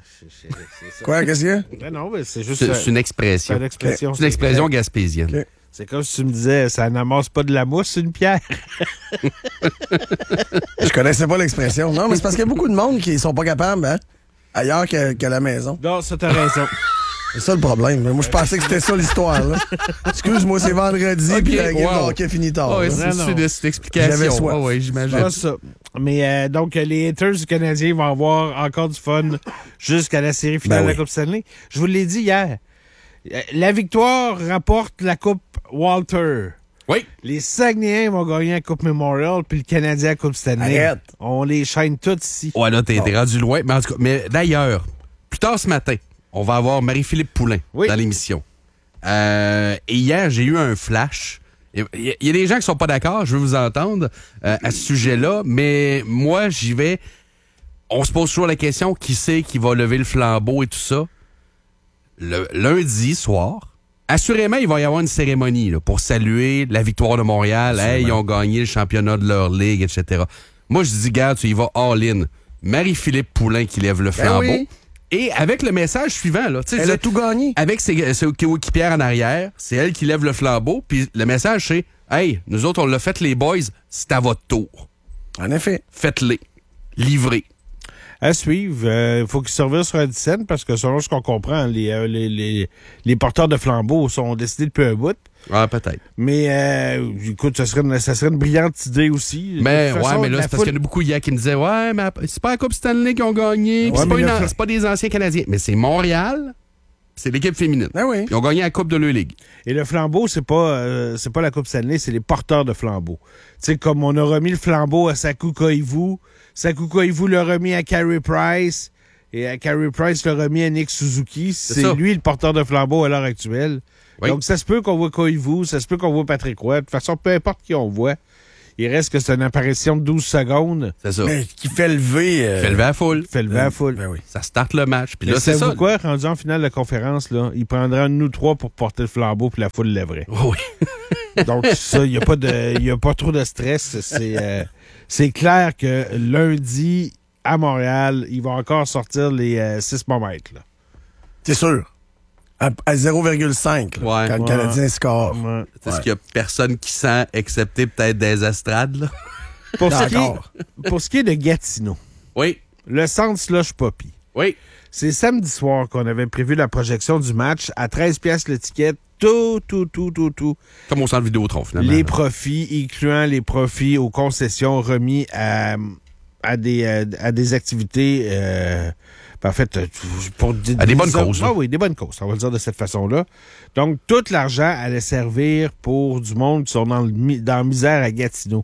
Quoi, qu'est-ce qu'il y a? Ben non, mais c'est juste... C'est, euh, c'est une expression. c'est une expression. C'est une expression gaspésienne. Okay. C'est comme si tu me disais, ça n'amasse pas de la mousse, c'est une pierre. Je connaissais pas l'expression. Non, mais c'est parce qu'il y a beaucoup de monde qui sont pas capables, hein? Ailleurs qu'à, qu'à la maison. Non, ça, t'as raison. C'est ça le problème. Mais moi, je pensais que c'était ça l'histoire, là. Excuse-moi, c'est vendredi, Ok, puis la game wow. de hockey finit tard. Ah, ouais, là. c'est, Non, c'est non. une, c'est une explication. J'avais soif. Ah, ouais, j'imagine. Pas ça. Mais euh, donc, les haters du Canadien vont avoir encore du fun jusqu'à la série finale Ben de oui. la Coupe Stanley. Je vous l'ai dit hier. Euh, La victoire rapporte la Coupe Walter. Oui. Les Saguenayens vont gagner la Coupe Memorial, puis le Canadien la Coupe Stanley. Arrête. On les chaîne toutes ici. Ouais, là, t'es, t'es rendu loin. Mais en tout cas, mais d'ailleurs, plus tard ce matin, on va avoir Marie-Philippe Poulain Oui. dans l'émission. Euh, et hier, j'ai eu un flash. Il y, y a des gens qui sont pas d'accord, je veux vous entendre euh, à ce sujet-là, mais moi, j'y vais. On se pose toujours la question, qui c'est qui va lever le flambeau et tout ça? Le lundi soir, assurément, il va y avoir une cérémonie là, pour saluer la victoire de Montréal. Hey, ils ont gagné le championnat de leur ligue, et cetera. Moi, je dis, garde, tu y vas all-in. Marie-Philippe Poulain qui lève le flambeau. oui. Et avec le message suivant, là, tu sais, Elle a tout gagné. avec ses, ses coéquipières en arrière, c'est elle qui lève le flambeau, puis le message c'est « Hey, nous autres, on l'a fait les boys, c'est à votre tour. En effet. Faites-les. Livrez. » À suivre. Il euh, faut qu'ils surveillent sur Addison parce que selon ce qu'on comprend, les, euh, les, les, les porteurs de flambeaux sont décidés depuis un bout. Ah, peut-être. Mais, euh, écoute, ça serait, une, ça serait une brillante idée aussi. Mais, façon, ouais, mais là, c'est foule... parce qu'il y en a beaucoup hier qui me disaient, ouais, mais c'est pas la Coupe Stanley qui ont gagné, ouais, c'est, pas une, le... c'est pas des anciens Canadiens. Mais c'est Montréal, c'est l'équipe féminine. Ben oui. Ils ont gagné la Coupe de leur ligue. Et le flambeau, c'est pas, euh, c'est pas la Coupe Stanley, c'est les porteurs de flambeau. Tu sais, comme on a remis le flambeau à Saku Koivu, Saku Koivu l'a remis à Carey Price, et à Carey Price l'a remis à Nick Suzuki. C'est, c'est lui le porteur de flambeau à l'heure actuelle. Oui. Donc, ça se peut qu'on voit Koivu, ça se peut qu'on voit Patrick Roy. De toute façon, peu importe qui on voit, il reste que c'est une apparition de douze secondes. C'est ça. Mais qui fait lever... Euh... Fait lever à foule. Fait lever à euh, foule. Ben oui. Ça starte le match. Puis là, c'est ça. quoi, rendu en finale de conférence, là, il prendra nous trois pour porter le flambeau, puis la foule lèverait. Oui. Donc, ça, il n'y a, pas de, y a pas trop de stress. C'est, euh, c'est clair que lundi, à Montréal, il va encore sortir les euh, sismomètres. Là. C'est sûr. À, à zéro virgule cinq, là, ouais. quand le Canadien score. Ouais. C'est ouais. ce qu'il n'y a personne qui sent, excepté peut-être des estrades. Là. Pour, ce qui est, pour ce qui est de Gatineau, oui. le centre Slush Poppy. Oui. C'est samedi soir qu'on avait prévu la projection du match à treize piastres l'étiquette. Tout, tout, tout, tout, tout. Comme au centre Vidéotron, finalement. Les là. profits, incluant les profits aux concessions remis à, à, des, à des activités... Euh, en fait, pour des, à des, des bonnes causes. Ah oui, des bonnes causes, on va le dire de cette façon-là. Donc, tout l'argent allait servir pour du monde qui sont dans, le, dans la misère à Gatineau.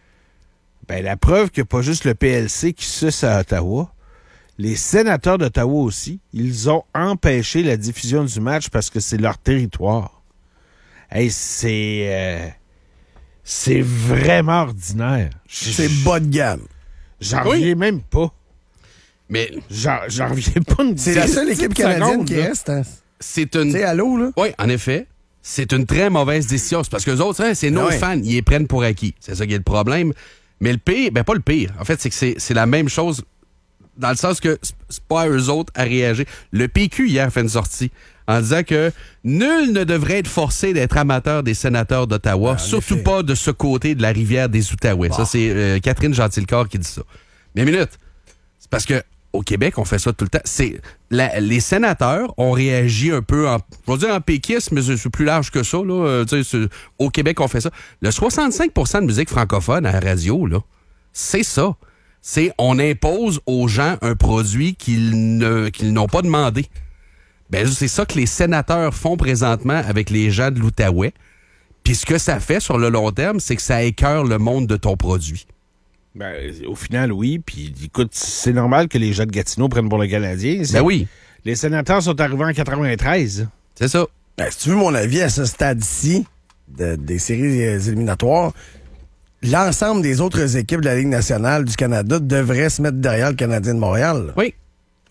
Ben, la preuve qu'il n'y a pas juste le P L C qui suce à Ottawa. Les sénateurs d'Ottawa aussi, ils ont empêché la diffusion du match parce que c'est leur territoire. Hey, c'est... Euh, c'est vraiment ordinaire. C'est bas de gamme. J'en oui. reviens même pas. Mais j'en, j'en reviens pas. Une c'est la seule équipe canadienne secondes, qui reste. Hein. C'est une. C'est à l'eau, là. Oui, en effet. C'est une très mauvaise décision. C'est parce que les autres, hein, c'est nos ouais. fans. Ils les prennent pour acquis. C'est ça qui est le problème. Mais le pire, ben pas le pire. En fait, c'est que c'est, c'est la même chose dans le sens que c'est pas à eux autres à réagir. Le P Q, hier, fait une sortie en disant que nul ne devrait être forcé d'être amateur des sénateurs d'Ottawa, ah, surtout effet. pas de ce côté de la rivière des Outaouais. Bah. Ça, c'est euh, Catherine Gentilcorps qui dit ça. Mais une minute. C'est parce que au Québec, on fait ça tout le temps. C'est la, les sénateurs ont réagi un peu en, je vais dire en péquisme, mais c'est, c'est plus large que ça. Là. Euh, tu sais, au Québec, on fait ça. Le soixante-cinq pour cent de musique francophone à la radio, là, c'est ça. C'est on impose aux gens un produit qu'ils, ne, qu'ils n'ont pas demandé. Ben, c'est ça que les sénateurs font présentement avec les gens de l'Outaouais. Puis ce que ça fait sur le long terme, c'est que ça écœure le monde de ton produit. Ben, au final, oui. Puis, écoute, c'est normal que les gens de Gatineau prennent pour le Canadien. C'est... Ben oui. Les sénateurs sont arrivés en quatre-vingt-treize. C'est ça. Ben, si tu veux mon avis à ce stade-ci, de, des séries éliminatoires, l'ensemble des autres équipes de la Ligue nationale du Canada devraient se mettre derrière le Canadien de Montréal. Là. Oui.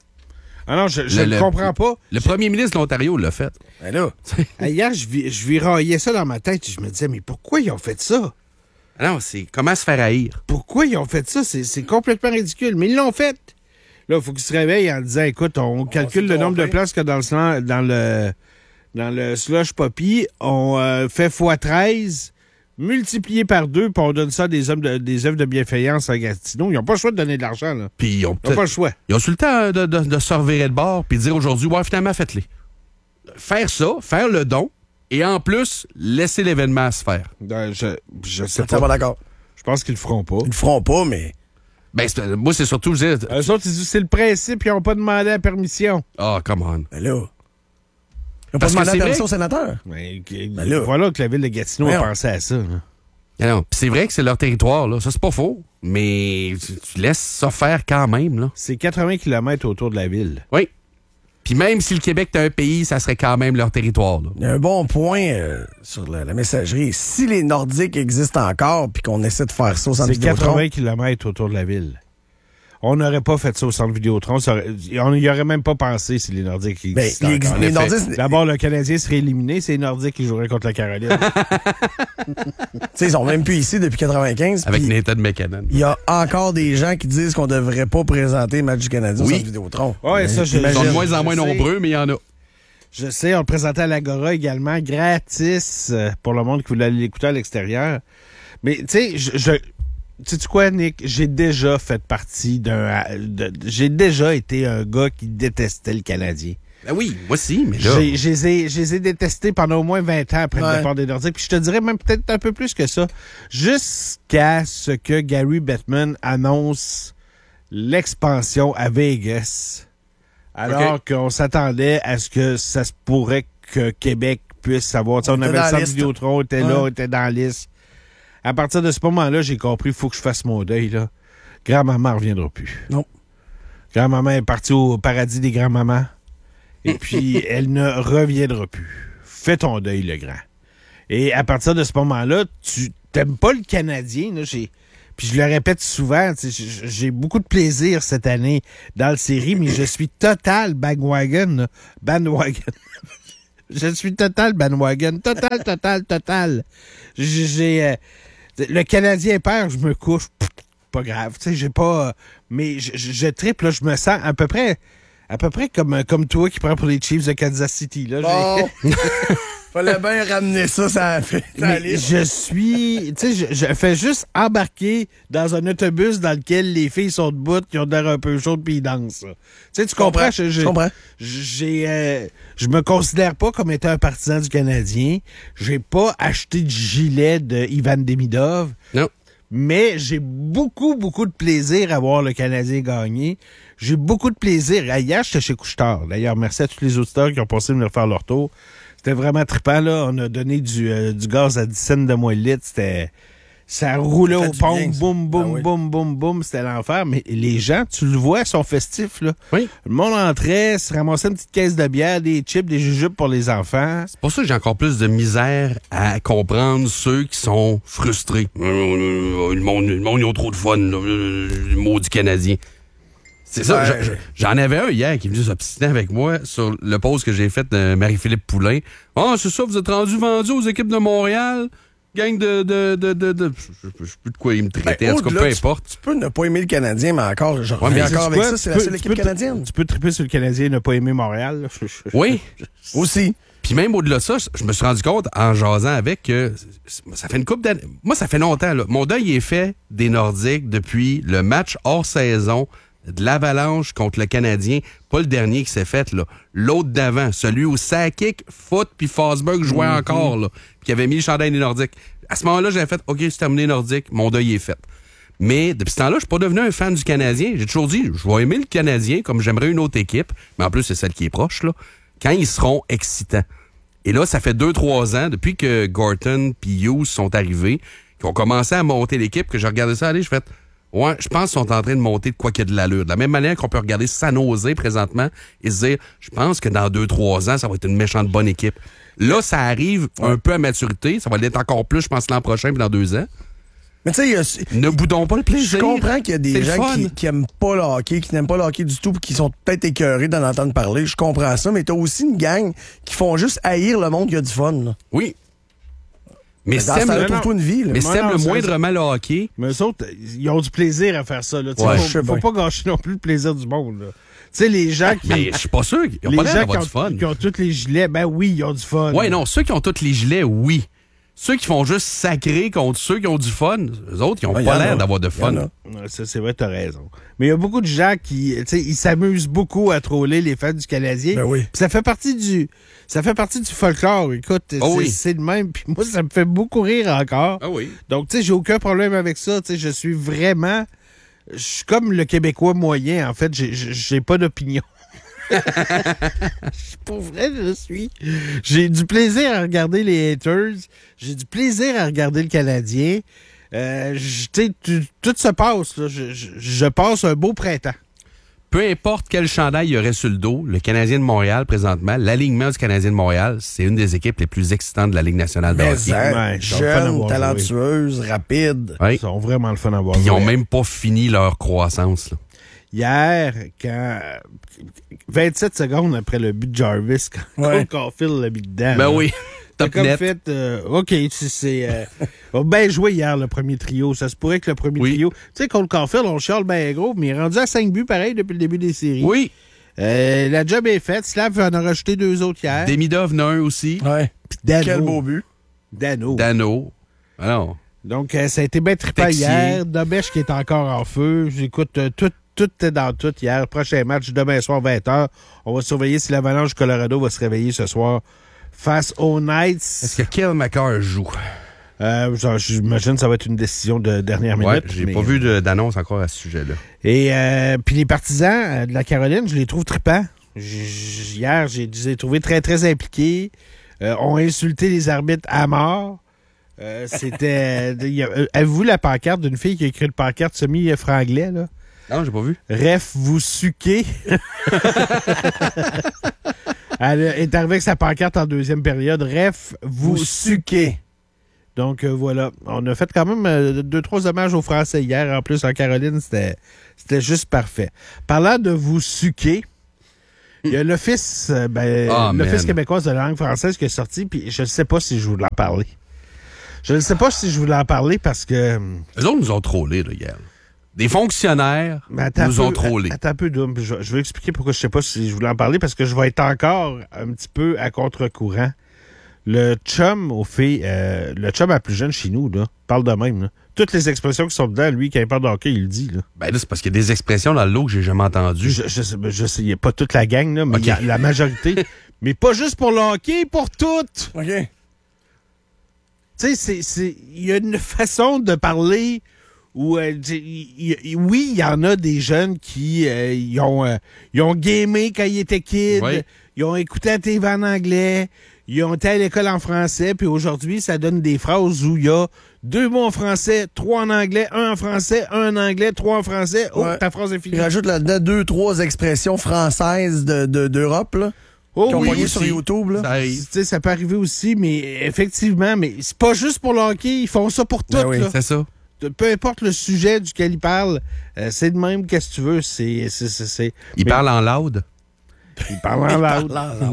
Ah non, je ne le, comprends pas. Le premier ministre de l'Ontario l'a fait. Ben là. Hier, je, je viraillais ça dans ma tête et je me disais, mais pourquoi ils ont fait ça? Non, c'est comment se faire haïr. Pourquoi ils ont fait ça? C'est, c'est complètement ridicule. Mais ils l'ont fait. Là, il faut qu'ils se réveillent en disant, écoute, on, on calcule le nombre de places qu'il y a dans le, dans le, dans le slush poppy. On euh, fait fois treize, multiplié par deux, puis on donne ça à des, hommes de, des œuvres de bienfaillance à Gatineau. Ils n'ont pas le choix de donner de l'argent. Là. Puis ils ont, ils ont pas le choix. Ils ont su le temps de, de, de se revirer de bord puis de dire aujourd'hui, ouais, finalement, faites-les. Faire ça, faire le don, et en plus, laisser l'événement se faire. Ben, je je sais pas. pas d'accord. Je pense qu'ils le feront pas. Ils le feront pas, mais... Ben, c'est, moi, c'est surtout... Je dis, eux autres, ils disent, c'est le principe, ils n'ont pas demandé la permission. Ah, oh, come on. Ben là... Ils n'ont pas demandé la permission au sénateur. Ben, ben là. Voilà que la ville de Gatineau a pensé à ça. Hein. Non, pis c'est vrai que c'est leur territoire, là. Ça, c'est pas faux. Mais tu, tu laisses ça faire quand même, là. C'est quatre-vingts kilomètres autour de la ville. Oui. Puis même si le Québec est un pays, ça serait quand même leur territoire. Là. Il y a un bon point euh, sur la, la messagerie. Si les Nordiques existent encore puis qu'on essaie de faire ça au centre Vidéotron... C'est quatre-vingts kilomètres autour de la ville. On n'aurait pas fait ça au centre Vidéotron. Aurait, on n'y aurait même pas pensé si les Nordiques existaient ben, encore. Les, les Nordiques... D'abord, le Canadien serait éliminé. C'est les Nordiques qui joueraient contre la Caroline. Tu sais, ils sont même plus ici depuis quatre-vingt-quinze. Avec Nathan McKinnon. Il y a encore des gens qui disent qu'on ne devrait pas présenter le match du Canadien oui. au centre Vidéotron. Oui, ça, je Ils sont de moins en moins nombreux, mais il y en a. Je sais, on le présentait à l'Agora également, gratis, pour le monde qui voulait aller l'écouter à l'extérieur. Mais, tu sais, je... je sais-tu quoi, Nick? J'ai déjà fait partie d'un... de- j'ai déjà été un gars qui détestait le Canadien. Ben oui, moi aussi, mais là... J'ai- Je les ai, je les ai détestés pendant au moins vingt ans après Ouais. le départ des Nordiques. Puis je te dirais même peut-être un peu plus que ça. Jusqu'à ce que Gary Bettman annonce l'expansion à Vegas. Alors OK. qu'on s'attendait à ce que ça se pourrait que Québec puisse savoir. Tu sais, On on était avait dans le la centre liste. Vidéotron, on était là, Ouais. on était dans la liste. À partir de ce moment-là, j'ai compris, il faut que je fasse mon deuil. Là. Grand-maman ne reviendra plus. Non. Grand-maman est partie au paradis des grands-mamans. Et puis, elle ne reviendra plus. Fais ton deuil, le grand. Et à partir de ce moment-là, tu t'aimes pas le Canadien. Là, j'ai... Puis je le répète souvent, tu sais, j'ai j'ai beaucoup de plaisir cette année dans la série, mais je suis total bandwagon. là. Bandwagon. Je suis total bandwagon. Total, total, total. J'ai... j'ai, euh, le Canadien perd, je me couche. Pff, pas grave. Tu sais, j'ai pas... Mais je, je, je triple, là, je me sens à peu près... À peu près comme, comme toi qui prends pour les Chiefs de Kansas City. Là. Bon. Fallait bien ramener ça, ça fait. Mais je suis... Tu sais, je, je fais juste embarquer dans un autobus dans lequel les filles sont debout, qui ont l'air un peu chaudes puis ils dansent. Tu sais, tu comprends? Je, je, Je comprends. J'ai, euh, je me considère pas comme étant un partisan du Canadien. J'ai pas acheté de gilet de Ivan Demidov. Non. Mais j'ai beaucoup, beaucoup de plaisir à voir le Canadien gagner. J'ai beaucoup de plaisir. Hier, j'étais chez Couche-Tard. D'ailleurs, merci à tous les auditeurs qui ont passé de me faire leur tour. C'était vraiment trippant, là. On a donné du, euh, du gaz à dix cents de moins le litre. C'était... Ça roulait Ça fait au du pont, bien, ça. boum, boum, Ah oui. boum, boum, boum. C'était l'enfer. Mais les gens, tu le vois, sont festifs, là. Oui. Le monde entrait, se ramassait une petite caisse de bière, des chips, des jujubes pour les enfants. C'est pour ça que j'ai encore plus de misère à comprendre ceux qui sont frustrés. Euh, Le monde, le monde, ils ont trop de fun, là, le maudit Canadien. C'est ça. Ouais. je- J'en avais un hier qui est venu s'obstiner avec moi sur le post que j'ai fait de Marie-Philippe Poulain. Ah, c'est ça, vous êtes rendu vendu aux équipes de Montréal? Gang de... de, de, de, de- Je je sais plus de quoi il me traitait. Ben, en tout cas, au-delà, peu tu- importe. Tu peux ne pas aimer le Canadien, mais encore, je Ouais, reviens mais encore sais-tu avec quoi? ça, c'est Tu la peux- seule tu équipe peux- canadienne. Tu peux triper sur le Canadien et ne pas aimer Montréal. là. Je- je- Oui. Aussi. Puis même au-delà de ça, je me suis rendu compte en jasant avec que ça fait une couple d'années. Moi, ça fait longtemps. Là. Mon deuil est fait des Nordiques depuis le match hors saison de l'Avalanche contre le Canadien. Pas le dernier qui s'est fait, là. L'autre d'avant, celui où Sakic, Foot puis Forsberg jouaient Mm-hmm. encore, là, puis qui avait mis le chandail des Nordiques. À ce moment-là, j'avais fait, OK, c'est terminé Nordique, mon deuil est fait. Mais depuis ce temps-là, je suis pas devenu un fan du Canadien. J'ai toujours dit, je vais aimer le Canadien comme j'aimerais une autre équipe, mais en plus, c'est celle qui est proche, là, quand ils seront excitants. Et là, ça fait deux, trois ans, depuis que Gorton puis Hughes sont arrivés, qui ont commencé à monter l'équipe, que j'ai regardé ça aller, je fais, ouais, je pense qu'ils sont en train de monter de quoi qu'il y a de l'allure. De la même manière qu'on peut regarder San Jose présentement et se dire, je pense que dans deux, trois ans, ça va être une méchante bonne équipe. Là, ça arrive un peu à maturité. Ça va l'être encore plus, je pense, l'an prochain puis dans deux ans. Mais tu sais, ne boudons pas le plaisir. Je comprends qu'il y a C'est des le gens fun. qui, qui aiment pas le hockey, qui n'aiment pas le hockey du tout, puis qui sont peut-être écœurés d'en entendre parler. Je comprends ça, mais t'as aussi une gang qui font juste haïr le monde qui a du fun. Là. Oui. Mais dans si ce t'aimes temps-là, le, trouve-toi une vie. Là. mais si Moi, t'aimes non, le ça, moindrement le hockey, Mais eux autres, ils ont du plaisir à faire ça. Là. Tu sais, Ouais, faut, je sais faut bien. pas gâcher non plus le plaisir du monde. là. Tu sais, les gens qui... mais je suis pas sûr. Ils ont les pas l'air gens d'avoir qui du fun. ont, qui ont tous les gilets, ben oui, ils ont du fun. Ouais, non, ceux qui ont tous les gilets, oui. Ceux qui font juste sacrer contre ceux qui ont du fun, eux autres, ils ont Ouais, y pas en l'air a. d'avoir de Y en fun. a. Ouais, ça, c'est vrai, t'as raison. Mais il y a beaucoup de gens qui, tu sais, ils s'amusent beaucoup à troller les fans du Canadien. Ben oui. Puis ça fait partie du, ça fait partie du folklore. Écoute, Oh c'est, oui. c'est le même. Puis moi, ça me fait beaucoup rire encore. Ah oui. Donc, tu sais, j'ai aucun problème avec ça. Tu sais, je suis vraiment, je suis comme le Québécois moyen. En fait, j'ai, j'ai j'ai pas d'opinion. Pour vrai, je suis. J'ai du plaisir à regarder les haters. J'ai du plaisir à regarder le Canadien. Euh, je- tu sais, tu- tout se passe. Là. Je, je- je passe un beau printemps. Peu importe quel chandail il y aurait sur le dos, le Canadien de Montréal, présentement, l'alignement du Canadien de Montréal, c'est une des équipes les plus excitantes de la Ligue nationale de Mais hockey. hein, Ouais, ils ont le fun à jeune, voir talentueuse, rapide. Oui. Ils sont vraiment le fun à voir. Puis ils ont jouer. même pas fini leur croissance. Là. Hier, quand vingt-sept secondes après le but de Jarvis, quand Ouais. Cole Caulfield l'a mis dedans. Ben là, oui. T'as Top comme net. fait, euh, OK, c'est... c'est euh, on a bien joué hier, le premier trio. Ça se pourrait que le premier Oui. trio... Tu sais, Cole Caulfield, on chiale bien gros, mais il est rendu à cinq buts pareil depuis le début des séries. Oui. Euh, la job est faite. Slav en a rajouté deux autres hier. Demidov en a un aussi. Ouais. Puis Dano. Quel beau but. Dano. Dano. Ah non. Donc, euh, ça a été bien trippant Texier. hier. Dobesch qui est encore en feu. J'écoute euh, tout, tout est dans tout hier. Prochain match demain soir, vingt heures. On va surveiller si l'Avalanche du Colorado va se réveiller ce soir face aux Knights. Est-ce que Kyle McCarr joue? Euh, J'imagine que ça va être une décision de dernière minute. Ouais, j'ai mais... pas vu de- d'annonce encore à ce sujet-là. Et euh, puis les partisans euh, de la Caroline, je les trouve trippants. J- j- Hier, j'ai- je les ai trouvés très, très impliqués. Euh, ont insulté les arbitres à mort. Euh, C'était... il y a- euh, Avez-vous la pancarte d'une fille qui a écrit une pancarte semi-franglais, là? Non, j'ai pas vu. Ref, vous suquez. Elle est arrivée avec sa pancarte en deuxième période. Ref, vous, Vous suquez. Donc, euh, voilà. On a fait quand même euh, deux, trois hommages aux Français hier. En plus, en Caroline, c'était c'était juste parfait. Parlant de vous suquer, il y a l'Office euh, ben, Oh, l'Office man. québécois de la langue française qui est sorti, puis je ne sais pas si je voulais en parler. Je ne sais pas si je voulais en parler parce que... Eux autres nous ont trollés, là, hier. Des fonctionnaires Mais attends nous un ont peu, trollés. Attends un peu, Doom. Je, je vais expliquer pourquoi je sais pas si je voulais en parler, parce que je vais être encore un petit peu à contre-courant. Le chum aux filles, euh, le chum à plus jeune chez nous, là, parle de même. Là. Toutes les expressions qui sont dedans, lui, quand il parle de hockey, il le dit. Là. Ben là, c'est parce qu'il y a des expressions dans le lot que j'ai jamais entendues. Je, je, sais- je sais, il n'y a pas toute la gang, là, mais Ok. il y a la majorité. Mais pas juste pour le hockey, pour toutes! OK. Tu sais, c'est- c'est- il y a une façon de parler où, euh, tu sais, il- il- oui, il y en a des jeunes qui euh, ils ont, euh, ils ont gamé quand ils étaient kids, Oui. ils ont écouté la T V en anglais, ils ont été à l'école en français, puis aujourd'hui, ça donne des phrases où il y a deux mots en français, trois en anglais, un en français, un en anglais, trois en français. Oh, Ouais. ta phrase est finie. Il rajoute là-dedans deux, trois expressions françaises de, de- d'Europe, là. Oh qui ont oui, pogné aussi. sur YouTube, là. Ça arrive. Tu sais, ça peut arriver aussi, mais effectivement, mais c'est pas juste pour le hockey, ils font ça pour tout. Ben oui, là. C'est ça. Peu importe le sujet duquel ils parlent, euh, c'est de même, qu'est-ce que tu veux. C'est, c'est, c'est, c'est- Ils mais parlent en loud. Ils parlent en loud.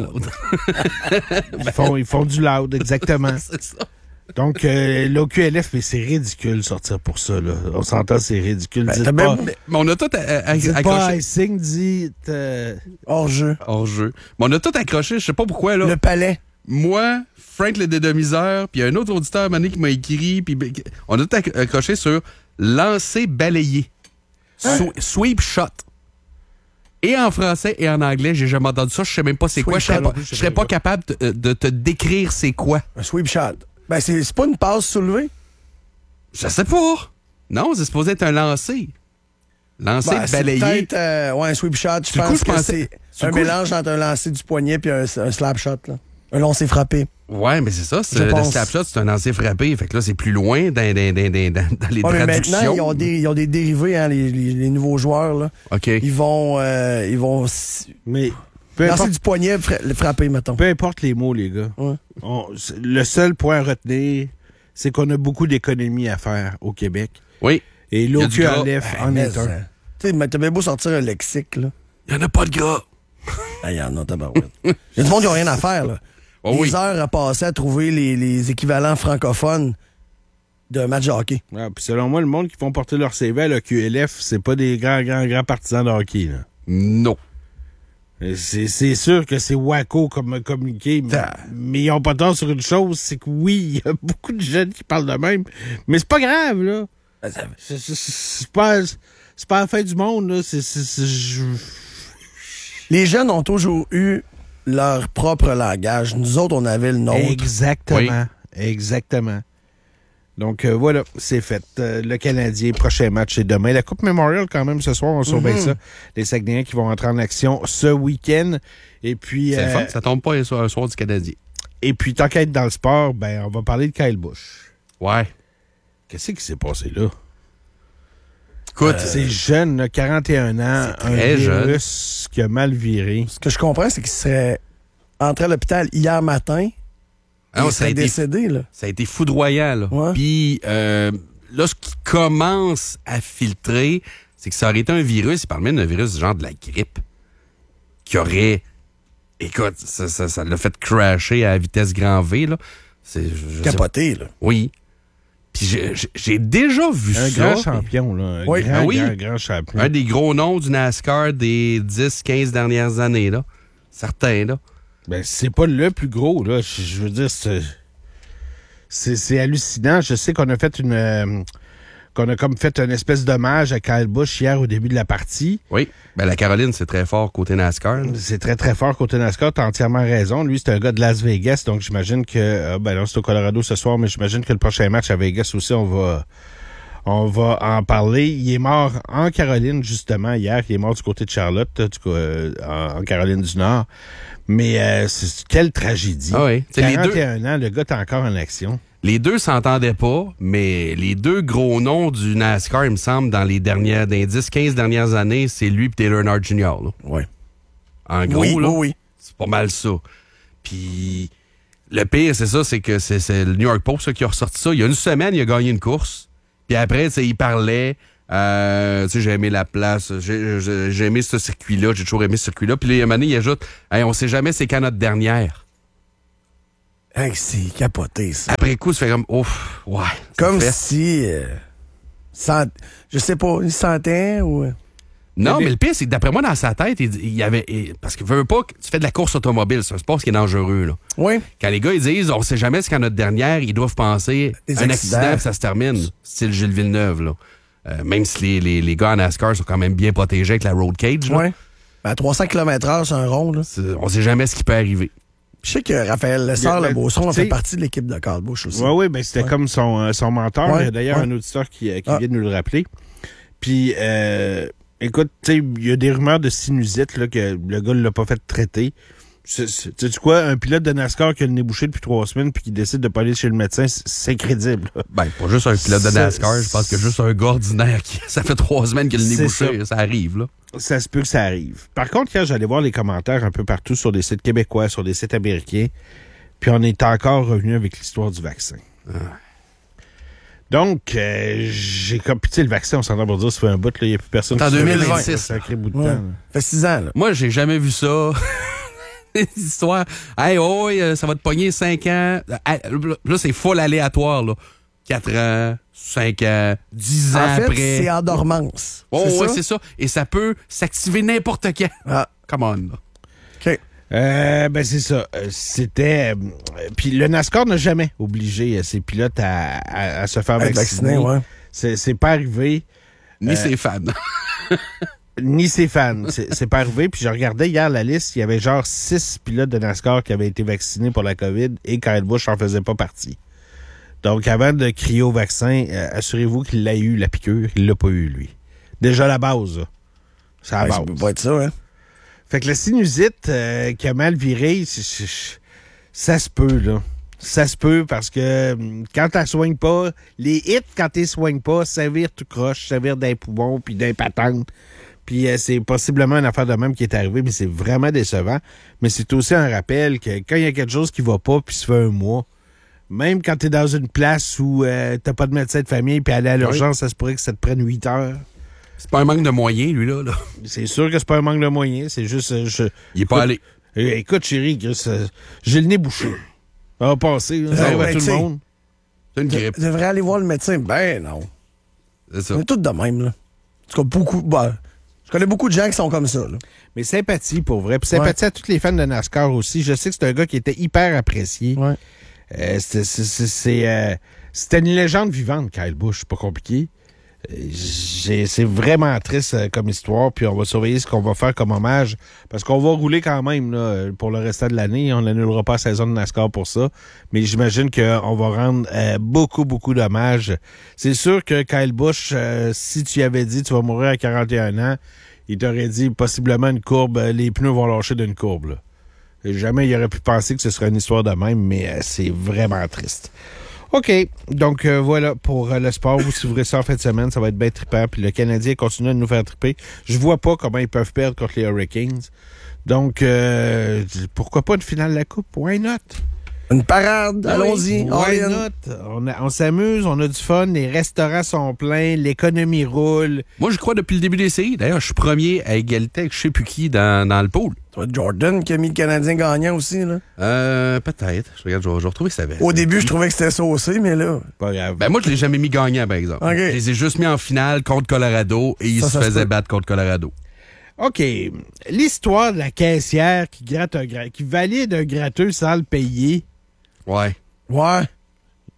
Ils font, ils font du loud, exactement. C'est ça. Donc, euh, l'O Q L F, mais c'est ridicule sortir pour ça. Là. On s'entend, c'est ridicule. Ben, Dites t'as pas, même- Mais on a tout à- à- à- dites pas accroché icing, dites... euh, Hors jeu. hors jeu. Mais on a tout accroché, je sais pas pourquoi, là. Le palais. Moi, Frank le dédomiseur, puis il y a un autre auditeur Mané qui m'a écrit, puis ben, on a tout acc- accroché sur lancer balayé. Swe- Sweep shot. Et en français et en anglais, j'ai jamais entendu ça. Je sais même pas c'est Sweep quoi. Je serais shot, pas, non plus, je je sais serais pas. pas capable de, de te décrire c'est quoi. Un sweep shot. Ben, c'est, c'est pas une passe soulevée. Je sais pas. Non, c'est supposé être un lancer. Lancer Ben, c'est balayé. peut-être euh, ouais, un sweep shot. Je Du coup, pense je que pensais- c'est du un coup, mélange entre un lancer du poignet et un, un slap shot. Là. Un lancer frappé. Ouais, mais c'est ça. C'est, Je le pense. slap shot, c'est un lancer frappé. Fait que là, c'est plus loin dans, dans, dans, dans, dans- dans les Ouais, mais traductions. maintenant, ils ont des, ils ont des dérivés, hein, les, les- les nouveaux joueurs. Là. OK. Ils vont, euh, ils vont s- mais peu lancer importe, du poignet, fra- le frapper, mettons. peu importe les mots, les gars. Ouais. On- c'est- le seul point à retenir, c'est qu'on a beaucoup d'économies à faire au Québec. Oui. Et Il y a du gras. l'O Q L F en Mais, est un. euh, Tu sais, mais t'as bien beau sortir un lexique, là. Il y en a pas de gras. Ah, il y en a, tabarouette. Il y a du monde qui n'a rien à faire, là. Oh Des oui. heures à passer à trouver les, les équivalents francophones d'un match de hockey. Ah, puis selon moi, le monde qui font porter leur C V à l'O Q L F, c'est pas des grands, grands, grands partisans de hockey. Là. Non. C'est, c'est sûr que c'est wacko comme communiqué, mais, mais ils ont pas tort sur une chose, c'est que oui, il y a beaucoup de jeunes qui parlent de même, mais c'est pas grave, là. C'est, c'est- c'est pas, c'est pas la fin du monde, là. C'est, c'est- c'est- je- Les jeunes ont toujours eu leur propre langage. Nous autres, on avait le nôtre. Exactement. Exactement. Donc, euh, voilà, c'est fait. Euh, le Canadien, prochain match, c'est demain. La Coupe Memorial, quand même, ce soir, on surveille Mhm. ça. Les Saguenayens qui vont entrer en action ce week-end. Et puis... C'est le euh, fun, ça tombe pas un soir, un soir du Canadien. Et puis, tant qu'à être dans le sport, ben, on va parler de Kyle Busch. Ouais. Qu'est-ce qui s'est passé là? Écoute, c'est jeune, là, quarante et un ans, c'est un très jeune. virus qui a mal viré. Ce que je comprends, c'est qu'il serait entré à l'hôpital hier matin. Ah non, il ça a serait été- décédé, là. ça a été foudroyant. Là. Ouais. Puis euh, là, ce qui commence à filtrer, c'est que ça aurait été un virus, il parle même d'un virus genre de la grippe, qui aurait... Écoute, ça, ça, ça l'a fait crasher à vitesse grand V. Là. C'est, je- je sais- Capoté, là. Oui. Puis j'ai, j'ai- j'ai déjà vu Un ça. grand champion, là. Un Oui, grand, ben oui. grand, grand champion. Un des gros noms du NASCAR des dix quinze dernières années. Là. Certains, là. Ben, c'est pas le plus gros, là. Je je veux dire, c'est. C'est, c'est hallucinant. Je sais qu'on a fait une... Euh, qu'on a comme fait une espèce d'hommage à Kyle Busch hier au début de la partie. Oui. Ben, la Caroline, c'est très fort côté NASCAR. C'est très, très fort côté NASCAR. T'as entièrement raison. Lui, c'est un gars de Las Vegas, donc j'imagine que... Euh, ben non, c'est au Colorado ce soir, mais j'imagine que le prochain match à Vegas aussi, on va... On va en parler. Il est mort en Caroline, justement, hier. Il est mort du côté de Charlotte, du coup, euh, en Caroline du Nord. Mais euh, c'est, quelle tragédie. Ah oui. quarante et un ans, le gars est encore en action. Les deux s'entendaient pas, mais les deux gros noms du NASCAR, il me semble, dans les dernières, dans les dix quinze dernières années, c'est lui et Dale Earnhardt junior Oui. En gros, oui, là, oui, oui. C'est pas mal ça. Puis le pire, c'est ça, c'est que c'est, c'est le New York Post là, qui a ressorti ça. Il y a une semaine, il a gagné une course. Puis après, tu sais, il parlait, euh, tu sais, j'ai aimé la place, j'ai, j'ai, j'ai aimé ce circuit-là, j'ai toujours aimé ce circuit-là. Puis là, il y a un moment donné, il ajoute, hey, on sait jamais c'est quand notre dernière. Hey, c'est capoté, ça. Après coup, ça fait comme, ouf, ouais. Comme fait. si, euh, sent, je sais pas, il sentait ou... Non, mais le pire, c'est que d'après moi, dans sa tête, il, il y avait. Il, parce qu'il veut pas que tu fais de la course automobile, c'est un sport qui est dangereux, là. Oui. Quand les gars, ils disent, on sait jamais c'est quand notre dernière, ils doivent penser Des un accidents. accident, puis ça se termine. Style Gilles Villeneuve, là. Euh, même si les, les, les gars en NASCAR sont quand même bien protégés avec la road cage, là. Oui. Ben, à trois cents kilomètres heure, c'est un rond, là. C'est, on sait jamais ce qui peut arriver. Je sais que Raphaël Lessard, Le- le Beauceron, tu sais- fait partie de l'équipe de Kyle Busch aussi. Oui, oui, ben c'était Ouais. comme son, euh, son mentor. Ouais, Il y a d'ailleurs ouais. un auditeur qui, euh, qui Ah. vient de nous le rappeler. Puis, euh, écoute, tu sais, il y a des rumeurs de sinusite, là, que le gars ne l'a pas fait traiter. C'est- c'est- Sais-tu quoi? Un pilote de NASCAR qui a le nez bouché depuis trois semaines puis qui décide de pas aller chez le médecin, c'est- c'est crédible. là. Ben, pas juste un pilote de Ça- NASCAR, je pense que juste un gars ordinaire qui. Ça fait trois semaines qu'il a le nez C'est bouché, ça. ça. arrive, là. Ça se peut que ça arrive. Par contre, hier, j'allais voir les commentaires un peu partout sur des sites québécois, sur des sites américains, puis on est encore revenu avec l'histoire du vaccin. Donc, euh, j'ai comme... Puis tu sais, le vaccin, on s'entend pour dire, ça fait un bout, là, il n'y a plus personne... C'est en qui se deux fait mille vacciner, vingt-six. ça fait un sacré bout de Ouais. temps. là. Ça fait six ans, là. Moi, j'ai jamais vu ça. Des histoires. Hey, oh, oui, euh, ça va te pogner cinq ans. Hey, là, c'est full aléatoire, là. quatre ans, cinq ans, dix ans En fait, après. c'est en dormance. Oh, c'est ouais, ça? c'est ça. Et ça peut s'activer n'importe quand. Ah. Come on, là. OK. Euh, ben c'est ça. Euh, C'était... euh, Puis le NASCAR n'a jamais obligé euh, ses pilotes à, à, à se faire Être vacciner. vacciné, ouais. C'est, c'est pas arrivé. Ni Euh, ses fans. Ni ses fans. C'est, c'est pas arrivé. Puis je regardais hier la liste, il y avait genre six pilotes de NASCAR qui avaient été vaccinés pour la COVID et Kyle Busch en faisait pas partie. Donc avant de crier au vaccin, euh, assurez-vous qu'il l'a eu, la piqûre. Il l'a pas eu, lui. Déjà la base, là. C'est la Ben, base. ça peut pas être ça, hein? Fait que la sinusite euh, qui a mal viré, c'est- c'est- ça se peut, là. Ça se peut parce que hum, quand t'as soignes pas, les hits, quand t'es soignes pas, ça vire tout croche, ça vire d'un poumon puis d'un patente. Puis euh, c'est possiblement une affaire de même qui est arrivée, mais c'est vraiment décevant. Mais c'est aussi un rappel que quand il y a quelque chose qui va pas puis ça fait un mois, même quand t'es dans une place où euh, t'as pas de médecin de famille puis aller à l'urgence, ça se pourrait que ça te prenne huit heures. C'est pas un manque de moyens, lui, là. là. C'est sûr que c'est pas un manque de moyens, c'est juste... euh, je- Il est pas allé. Euh, écoute, chérie, Chris, euh, j'ai le nez bouché. Ça va passer, là, ça Ouais, arrive à ben, tout tu le sais, monde. C'est une Tu grippe. devrais aller voir le médecin. Ben non. C'est ça. On est tous de même, là. En tout cas, beaucoup... Ben, je connais beaucoup de gens qui sont comme ça, là. Mais sympathie, pour vrai. Puis sympathie à tous les fans de NASCAR aussi. Je sais que c'est un gars qui était hyper apprécié. Ouais. Euh, c'est, c'est, c'est, c'est, euh, c'était une légende vivante, Kyle Busch. C'est pas compliqué. Euh, j'ai- c'est vraiment triste euh, comme histoire. Puis on va surveiller ce qu'on va faire comme hommage. Parce qu'on va rouler quand même là, euh, pour le restant de l'année. On n'annulera pas la saison de NASCAR pour ça. Mais j'imagine qu'on va rendre euh, beaucoup, beaucoup d'hommages. C'est sûr que Kyle Busch, euh, si tu y avais dit tu vas mourir à quarante et un ans, il t'aurait dit possiblement une courbe, euh, les pneus vont lâcher d'une courbe. Là. Et jamais il aurait pu penser que ce serait une histoire de même, mais euh, c'est vraiment triste. OK, donc euh, voilà pour euh, le sport. Vous suivrez ça en fin de semaine, ça va être bien trippant. Puis le Canadien continue de nous faire tripper. Je vois pas comment ils peuvent perdre contre les Hurricanes. Donc, euh, pourquoi pas une finale de la Coupe? Why not? Une parade, allons-y. Why all in. not? On, a- on s'amuse, on a du fun, les restaurants sont pleins, l'économie roule. Moi, je crois depuis le début des séries. D'ailleurs, je suis premier à égalité avec je sais plus qui dans, dans le pool. Ça va être Jordan qui a mis le Canadien gagnant aussi, là. Euh, peut-être. Je regarde, je vais, je vais retrouver sa veste. Au début, je trouvais que c'était saucé, mais là... Pas grave. Ben, moi, je l'ai jamais mis gagnant, par exemple. OK. Je les ai juste mis en finale contre Colorado et ils Ça, se ça se faisaient peut. battre contre Colorado. OK. L'histoire de la caissière qui gratte un gra- qui valide un gratteux sans le payer. Ouais. Ouais.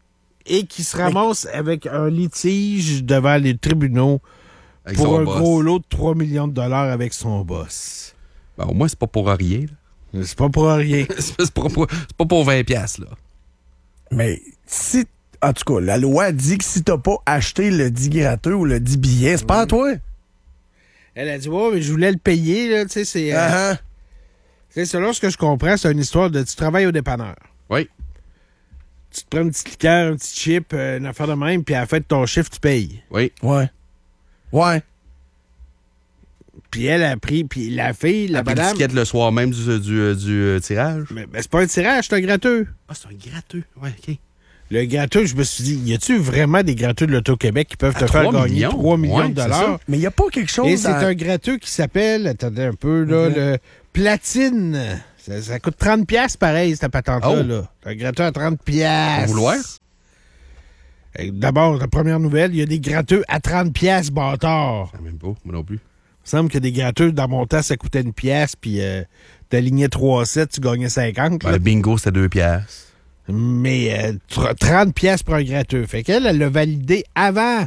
et qui se ramasse avec un litige devant les tribunaux Avec pour son un boss. gros lot de trois millions de dollars avec son boss. Ben, au moins, c'est pas pour rien. là. C'est pas pour rien. c'est pas pour, c'est pas pour vingt piastres, là. Mais si, en tout cas, la loi dit que si t'as pas acheté le dit gratteux ou le dit billet, c'est pas à toi. Elle a dit, ouais, mais je voulais le payer, là, tu sais, c'est... euh, Uh-huh. tu sais, selon ce que je comprends, c'est une histoire de... Tu travailles au dépanneur. Oui. Tu te prends une petite liqueur, un petit chip, euh, une affaire de même, puis à la fin de ton chiffre, tu payes. Oui. Ouais. Ouais. Puis elle a pris, puis la fille, la Après madame... l'étiquette le soir même du, du, du, euh, tirage. Mais, mais c'est pas un tirage, c'est un gratteux. Ah, c'est un gratteux. Ouais, OK. Le gratteux, je me suis dit, y a-tu vraiment des gratteux de l'Auto-Québec qui peuvent À te faire trois gagner millions? trois millions Ouais, de c'est dollars? ça. Mais il n'y a pas quelque chose Et c'est dans- un gratteux qui s'appelle, attendez un peu, là, Mhm. le platine. Ça, ça coûte trente piastres pareil, cette patente-là. Oh. Là. Un gratteux à trente piastres. Au vouloir? Euh, D'abord, la première nouvelle, il y a des gratteux à trente piastres, bâtard. Ah, même pas, moi non plus. Il me semble que des gratteux, dans mon temps, ça coûtait une pièce, puis euh, t'alignais trois sept, tu gagnais cinquante. Ben, là. le bingo, c'était deux piastres. Mais euh, tr- trente piastres pour un gratteux. Fait qu'elle, elle l'a validé avant.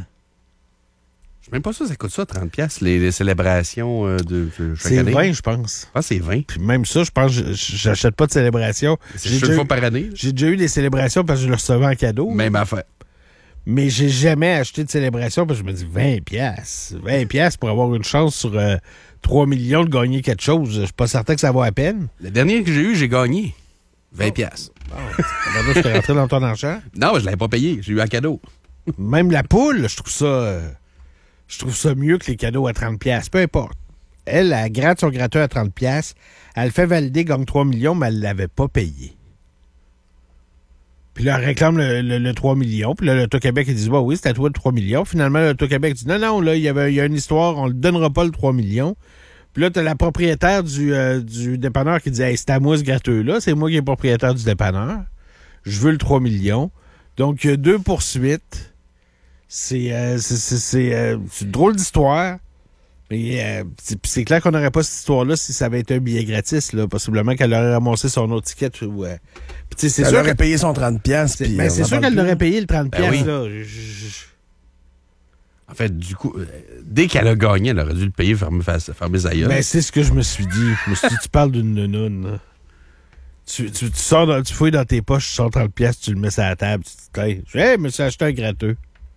Je suis même pas sûr que ça coûte ça, trente piastres, les, les célébrations euh, de, de chaque C'est année. vingt, je pense. Ah, c'est vingt. Puis même ça, je pense, que je- j'achète pas de célébration. C'est J'ai juste déjà une eu- fois par année. J'ai déjà eu des célébrations parce que je le recevais en cadeau. Même affaire. Mais j'ai jamais acheté de célébration parce que je me dis vingt piastres. vingt piastres pour avoir une chance sur euh, trois millions de gagner quelque chose. Je suis pas certain que ça vaut à peine. Le dernier que j'ai eu, j'ai gagné. vingt piastres. Bon, je t'ai rentré dans ton argent. Non, je l'avais pas payé. J'ai eu un cadeau. Même la poule, je trouve ça euh, je trouve ça mieux que les cadeaux à trente piastres. Peu importe. Elle, elle gratte son gratteux à trente piastres. Elle le fait valider, gagne trois millions, mais elle l'avait pas payé. Puis là, elle réclame le, le- le trois millions. Puis là, l'Auto-Québec, ils disent, bah oui, c'est à toi le trois millions. Finalement, l'Auto-Québec dit, non, non, là, il y avait, il y a une histoire, on le donnera pas le trois millions. Puis là, t'as la propriétaire du, euh, du dépanneur qui dit, hey, c'est à moi ce gratteux-là, c'est moi qui est propriétaire du dépanneur. Je veux le trois millions. Donc, il y a deux poursuites. C'est, euh, c'est, c'est, c'est, euh, c'est une drôle d'histoire. Mais euh, c'est, c'est clair qu'on n'aurait pas cette histoire-là si ça avait été un billet gratis, là. Possiblement qu'elle aurait ramassé son autre ticket. Ou, euh, puis, tu sais, c'est Elle sûr aurait que- payé son trente piastres. c'est, puis ben, on c'est en sûr parle qu'elle plus. aurait payé le trente Ben piastres, oui. là. Je- je- En fait, du coup, euh, dès qu'elle a gagné, elle aurait dû le payer, fermer, fermer ses aïeuls. Ben, c'est ce que je me suis dit. Je me suis dit, tu parles d'une nounoune, là. Tu, tu, tu sors dans, tu fouilles dans tes poches, tu sors trente piastres, tu le mets sur la table, tu te dis, hey, je hey, me suis acheté un gratteux.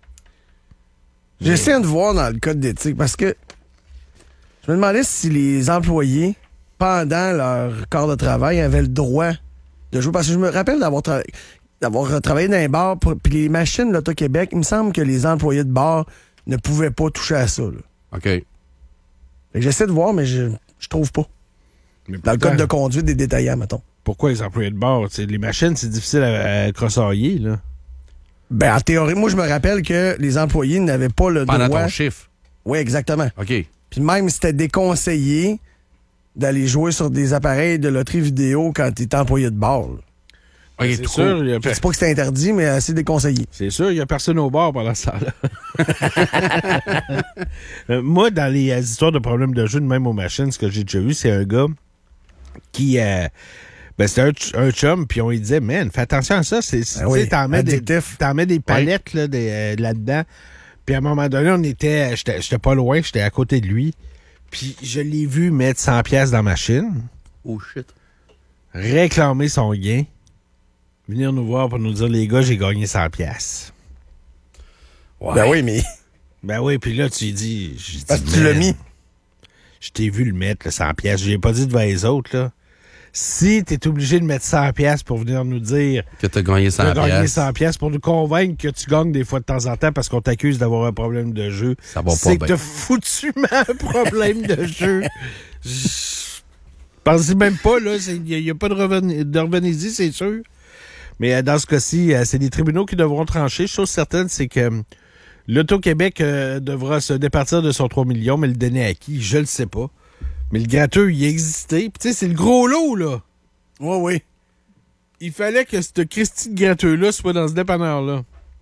J'essaie de voir dans le code d'éthique parce que je me demandais si les employés, pendant leur corps de travail, avaient le droit de jouer. Parce que je me rappelle d'avoir, tra- d'avoir travaillé dans un bar, pour- puis les machines de l'Auto-Québec, il me semble que les employés de bar ne pouvaient pas toucher à ça. Là. OK. Fait que j'essaie de voir, mais je, je trouve pas. Mais Dans le pourtant, code de conduite des détaillants, mettons. Pourquoi les employés de bord? T'sais, les machines, c'est difficile à, à crossoyer, là. Ben, en théorie, moi, je me rappelle que les employés n'avaient pas le Pendant droit. ton chiffre. Oui, exactement. OK. Puis même, c'était déconseillé d'aller jouer sur des appareils de loterie vidéo quand tu es employé de bar. là. OK, c'est tout sûr, court. il y a Je per- dis pas que c'est interdit, mais assez déconseillé. c'est sûr, il n'y a personne au bar pendant ce temps-là. Euh, moi, dans les euh, histoires de problèmes de jeu, de même aux machines, ce que j'ai déjà vu, c'est un gars qui... euh, ben, c'était un, ch- un chum, puis on lui disait, man, fais attention à ça. C'est, c'est- Ben tu sais, oui, t'en, mets des, addictif. t'en mets des palettes là, des, euh, là-dedans. Puis à un moment donné, on était, j'étais, j'étais pas loin, j'étais à côté de lui. Puis je l'ai vu mettre cent piastres dans la machine, Oh, shit. réclamer son gain, venir nous voir pour nous dire, les gars, j'ai gagné cent piastres. Ouais. Ben oui, mais Ben oui, puis là, tu lui dis... j'ai dit, parce que tu l'as man, mis. Je t'ai vu le mettre, le cent piastres. Je l'ai pas dit devant les autres, là. Si t'es obligé de mettre cent piastres pour venir nous dire Que t'as gagné que cent t'as gagné piastres. cent piastres pour nous convaincre que tu gagnes des fois de temps en temps parce qu'on t'accuse d'avoir un problème de jeu, Ça va pas c'est que bien. t'as foutument un problème de jeu. Je- Pensez même pas, là. Il n'y a, a pas de revenu, de revenez-y, c'est sûr. Mais euh, dans ce cas-ci, euh, c'est les tribunaux qui devront trancher. Chose certaine, c'est que euh, l'Auto-Québec euh, devra se départir de son trois millions, mais le donner à qui? Je le sais pas. Mais le gratteux, il existait. Puis tu sais, c'est le gros lot, là. Oui, oui. Il fallait que ce Christy de gratteux-là soit dans ce dépanneur-là.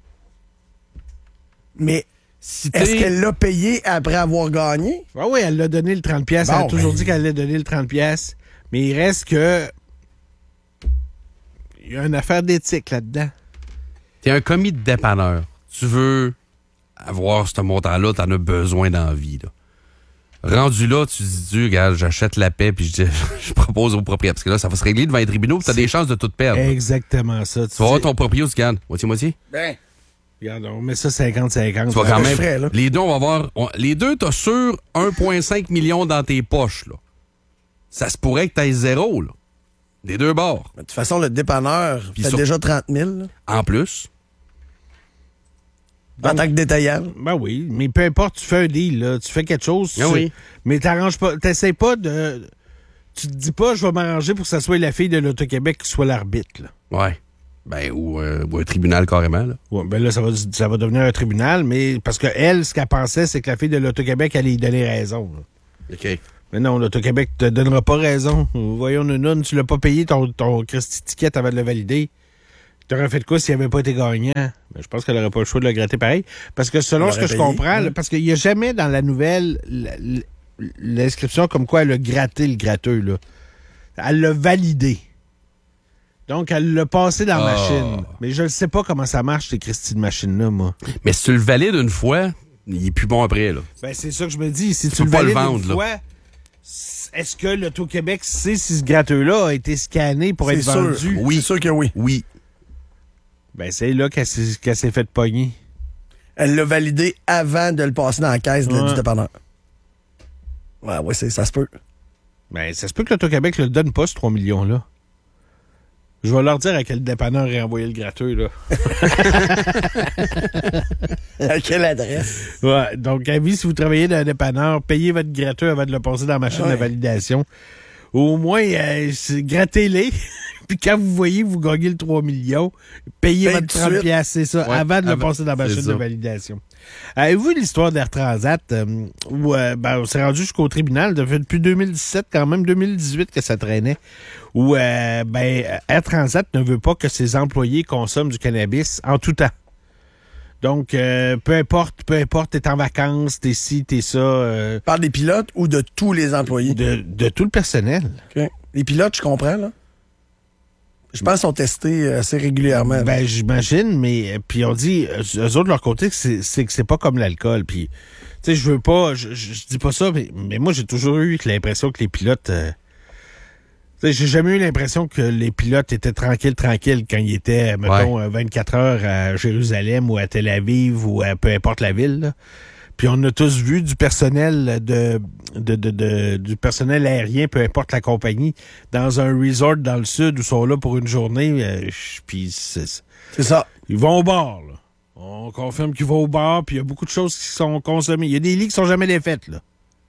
Mais Si est-ce t'es- qu'elle l'a payé après avoir gagné? Ah oui, elle l'a donné le trente piastres. Bon, elle a toujours ben- dit qu'elle allait donner le trente piastres. Mais il reste que... Il y a une affaire d'éthique là-dedans. T'es un commis de dépanneur. Tu veux avoir ce montant-là, t'en as besoin dans la vie, là. Rendu là, tu dis, Dieu, regarde, j'achète la paix, puis je, je propose au propriétaire. Parce que là, ça va se régler devant les tribunaux, puis t'as des chances de tout perdre. Exactement ça. Tu vas avoir ton propriétaire, tu gagnes moitié-moitié. Ben, regarde, on met ça cinquante cinquante. Tu vas quand même. Frais, les deux, on va avoir. On, les deux, t'as sûr un virgule cinq million dans tes poches, là. Ça se pourrait que t'aies zéro, là. Des deux bords. De toute façon, le dépanneur fait sur... déjà trente mille. Là. En plus. En tant que détaillant. Ben oui, mais peu importe, tu fais un deal, là, tu fais quelque chose. Ah tu, oui. Mais t'arranges pas, t'essayes pas de... Tu te dis pas, je vais m'arranger pour que ça soit la fille de l'Auto-Québec qui soit l'arbitre, là. Ouais. Ben, ou, euh, ou un tribunal carrément, là. Ouais, ben là, ça va, ça va devenir un tribunal, mais parce que elle, ce qu'elle pensait, c'est que la fille de l'Auto-Québec allait lui donner raison, là. OK. Mais non, l'Auto-Québec te donnera pas raison. Voyons, Nounoun, tu l'as pas payé ton, ton Christy ticket avant de le valider. T'aurais fait de quoi s'il n'avait pas été gagnant? Ben, je pense qu'elle n'aurait pas le choix de le gratter pareil. Parce que selon ce que payé, je comprends, ouais. là, parce qu'il n'y a jamais dans la nouvelle l'inscription comme quoi elle a gratté le gratteux. Là. Elle l'a validé. Donc, elle l'a passé dans la oh. machine. Mais je ne sais pas comment ça marche, ces Christy de machine-là, moi. Mais si tu le valides une fois, il est plus bon après. Là. Ben, c'est ça que je me dis. Si tu, tu le valides le vendre, une là. fois... Est-ce que l'Auto-Québec sait si ce gratteux-là a été scanné pour être sûr. vendu? Oui. C'est sûr que oui. Oui. Ben, c'est là qu'elle s'est, qu'elle s'est fait pogner. Elle l'a validé avant de le passer dans la caisse de, ouais. du dépanneur. Ouais, oui, c'est, ça se peut. Ben, ça se peut que l'Auto-Québec ne le donne pas, ce trois millions-là. Je vais leur dire à quel dépanneur réenvoyer le gratteux, là. À quelle adresse? Ouais, donc, avis, si vous travaillez dans un dépanneur, payez votre gratteux avant de le passer dans la machine ouais. de validation. Au moins, euh, grattez-les. Puis quand vous voyez, vous gagnez le trois millions, payez Paye votre trente piastres, c'est ça, ouais, avant de le avant, passer dans la machine de validation. Avez-vous l'histoire d'Air Transat euh, où euh, ben, on s'est rendu jusqu'au tribunal depuis deux mille dix-sept, quand même deux mille dix-huit que ça traînait, où euh, ben, Air Transat ne veut pas que ses employés consomment du cannabis en tout temps. Donc, euh, peu importe, peu importe, t'es en vacances, t'es ci, t'es ça. Euh, Parle des pilotes ou de tous les employés? De, de tout le personnel. Okay. Les pilotes, je comprends, là. Je pense qu'ils sont testés assez régulièrement. Ben, j'imagine, mais puis on dit, eux autres, de leur côté, que c'est, c'est que c'est pas comme l'alcool. Puis, tu sais, je veux pas, je, je, je dis pas ça, mais, mais moi, j'ai toujours eu l'impression que les pilotes... Euh, tu sais, j'ai jamais eu l'impression que les pilotes étaient tranquilles, tranquilles quand ils étaient, mettons, ouais. vingt-quatre heures à Jérusalem ou à Tel Aviv ou à peu importe la ville, là. Puis on a tous vu du personnel de, de, de, de du personnel aérien, peu importe la compagnie, dans un resort dans le sud où ils sont là pour une journée. Euh, puis c'est, c'est ça. Ils vont au bar, là. On confirme qu'ils vont au bar, puis il y a beaucoup de choses qui sont consommées. Il y a des lits qui sont jamais défaites, là.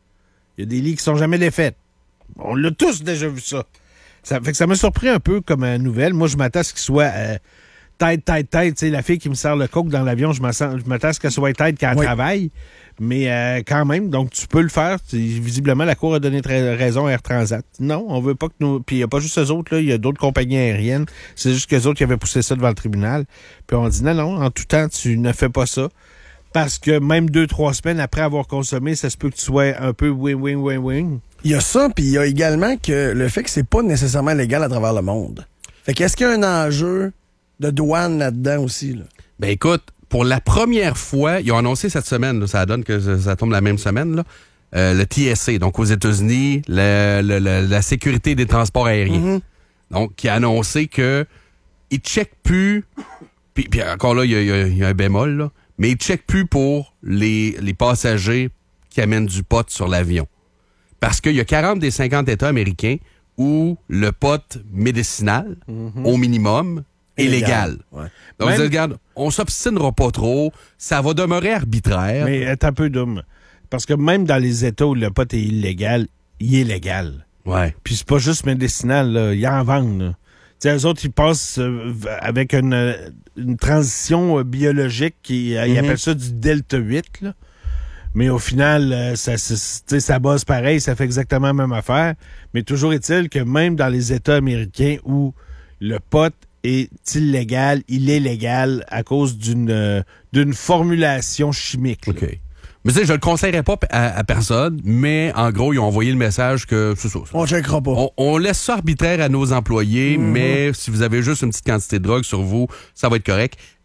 Il y a des lits qui sont jamais défaites. On l'a tous déjà vu ça. Ça fait que ça m'a surpris un peu comme euh, nouvelle. Moi, je m'attends à ce qu'il soit... Euh, tête, tête, tête, tu sais, la fille qui me sert le coke dans l'avion, je m'attends à ce qu'elle soit tête quand elle oui. travaille, mais euh, quand même, donc tu peux le faire. Visiblement, la Cour a donné tra- raison à Air Transat. Non, on veut pas que nous... Puis il n'y a pas juste eux autres, là, il y a d'autres compagnies aériennes, c'est juste qu'eux autres qui avaient poussé ça devant le tribunal. Puis on dit non, non, en tout temps, tu ne fais pas ça, parce que même deux, trois semaines après avoir consommé, ça se peut que tu sois un peu wing-wing-wing-wing. Il y a ça, puis il y a également que le fait que c'est pas nécessairement légal à travers le monde. Fait qu'est-ce qu'il y a un enjeu de douane là-dedans aussi, là? Ben écoute, pour la première fois, ils ont annoncé cette semaine, là, ça donne que ça, ça tombe la même semaine, là, euh, le T S A, donc aux États-Unis, le, le, le, la sécurité des transports aériens. Mm-hmm. Donc, qui a annoncé que ils checkent plus, puis, puis encore là, il y a, y a un bémol, là, mais ils checkent plus pour les, les passagers qui amènent du pot sur l'avion. Parce qu'il y a quarante des cinquante États américains où le pot médicinal, mm-hmm. au minimum, est légal. Ouais. Donc, Même... regarde, on s'obstinera pas trop, ça va demeurer arbitraire. Mais c'est un peu dumb. Parce que même dans les États où le pot est illégal, il est légal. Ouais. Puis c'est pas juste médicinal, là. Ils en vendent, là. Tu sais, eux autres, ils passent euh, avec une, une transition euh, biologique, qui, mm-hmm. ils appellent ça du delta huit, là. Mais au final, euh, ça, ça, ça base pareil, ça fait exactement la même affaire. Mais toujours est-il que même dans les États américains où le pot est illégal, il est légal à cause d'une euh, d'une formulation chimique. Là. OK. Mais tu sais, je le conseillerais pas à, à personne, mais en gros, ils ont envoyé le message que c'est ça. ça. On checkera pas. On, on laisse ça arbitraire à nos employés, mm-hmm. mais si vous avez juste une petite quantité de drogue sur vous, ça va être correct.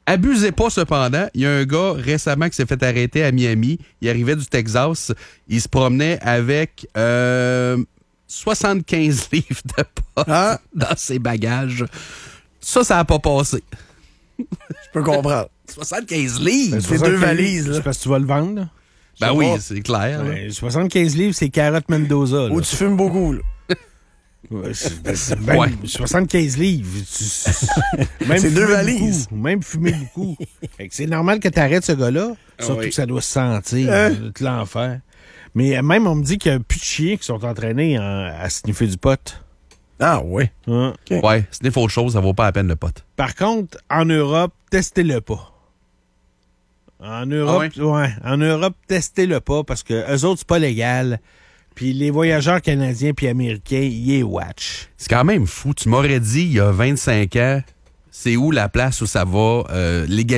Abusez pas cependant. Il y a un gars récemment qui s'est fait arrêter à Miami. Il arrivait du Texas. Il se promenait avec euh, soixante-quinze livres de pot ah. dans ses bagages. Ça, ça n'a pas passé. Je peux comprendre. soixante-quinze livres? Ben, c'est deux valises. Là. C'est parce que tu vas le vendre, là? Ben oui, pas. C'est clair. Ben, soixante-quinze livres, c'est carotte Mendoza. Là. Ou tu fumes beaucoup, là. Ouais, c'est, ben, c'est ben, ouais. soixante-quinze livres. Tu, même c'est deux valises. Beaucoup, même fumer beaucoup. Fait que c'est normal que tu arrêtes ce gars-là. Ah surtout oui. que ça doit se sentir. Hein? De l'enfer. Mais même, on me dit qu'il y a plus de chiens qui sont entraînés en, à sniffer du pot. Ah ouais. Hein? Okay. Ouais, sniffer autre chose, ça vaut pas la peine le pot. Par contre, en Europe, testez-le pas. En Europe, ah ouais? Ouais, en Europe, testez-le pas parce que eux autres, c'est pas légal. Puis les voyageurs canadiens puis américains, ils watch. C'est quand même fou. Tu m'aurais dit il y a vingt-cinq ans, c'est où la place où ça va euh, légaliser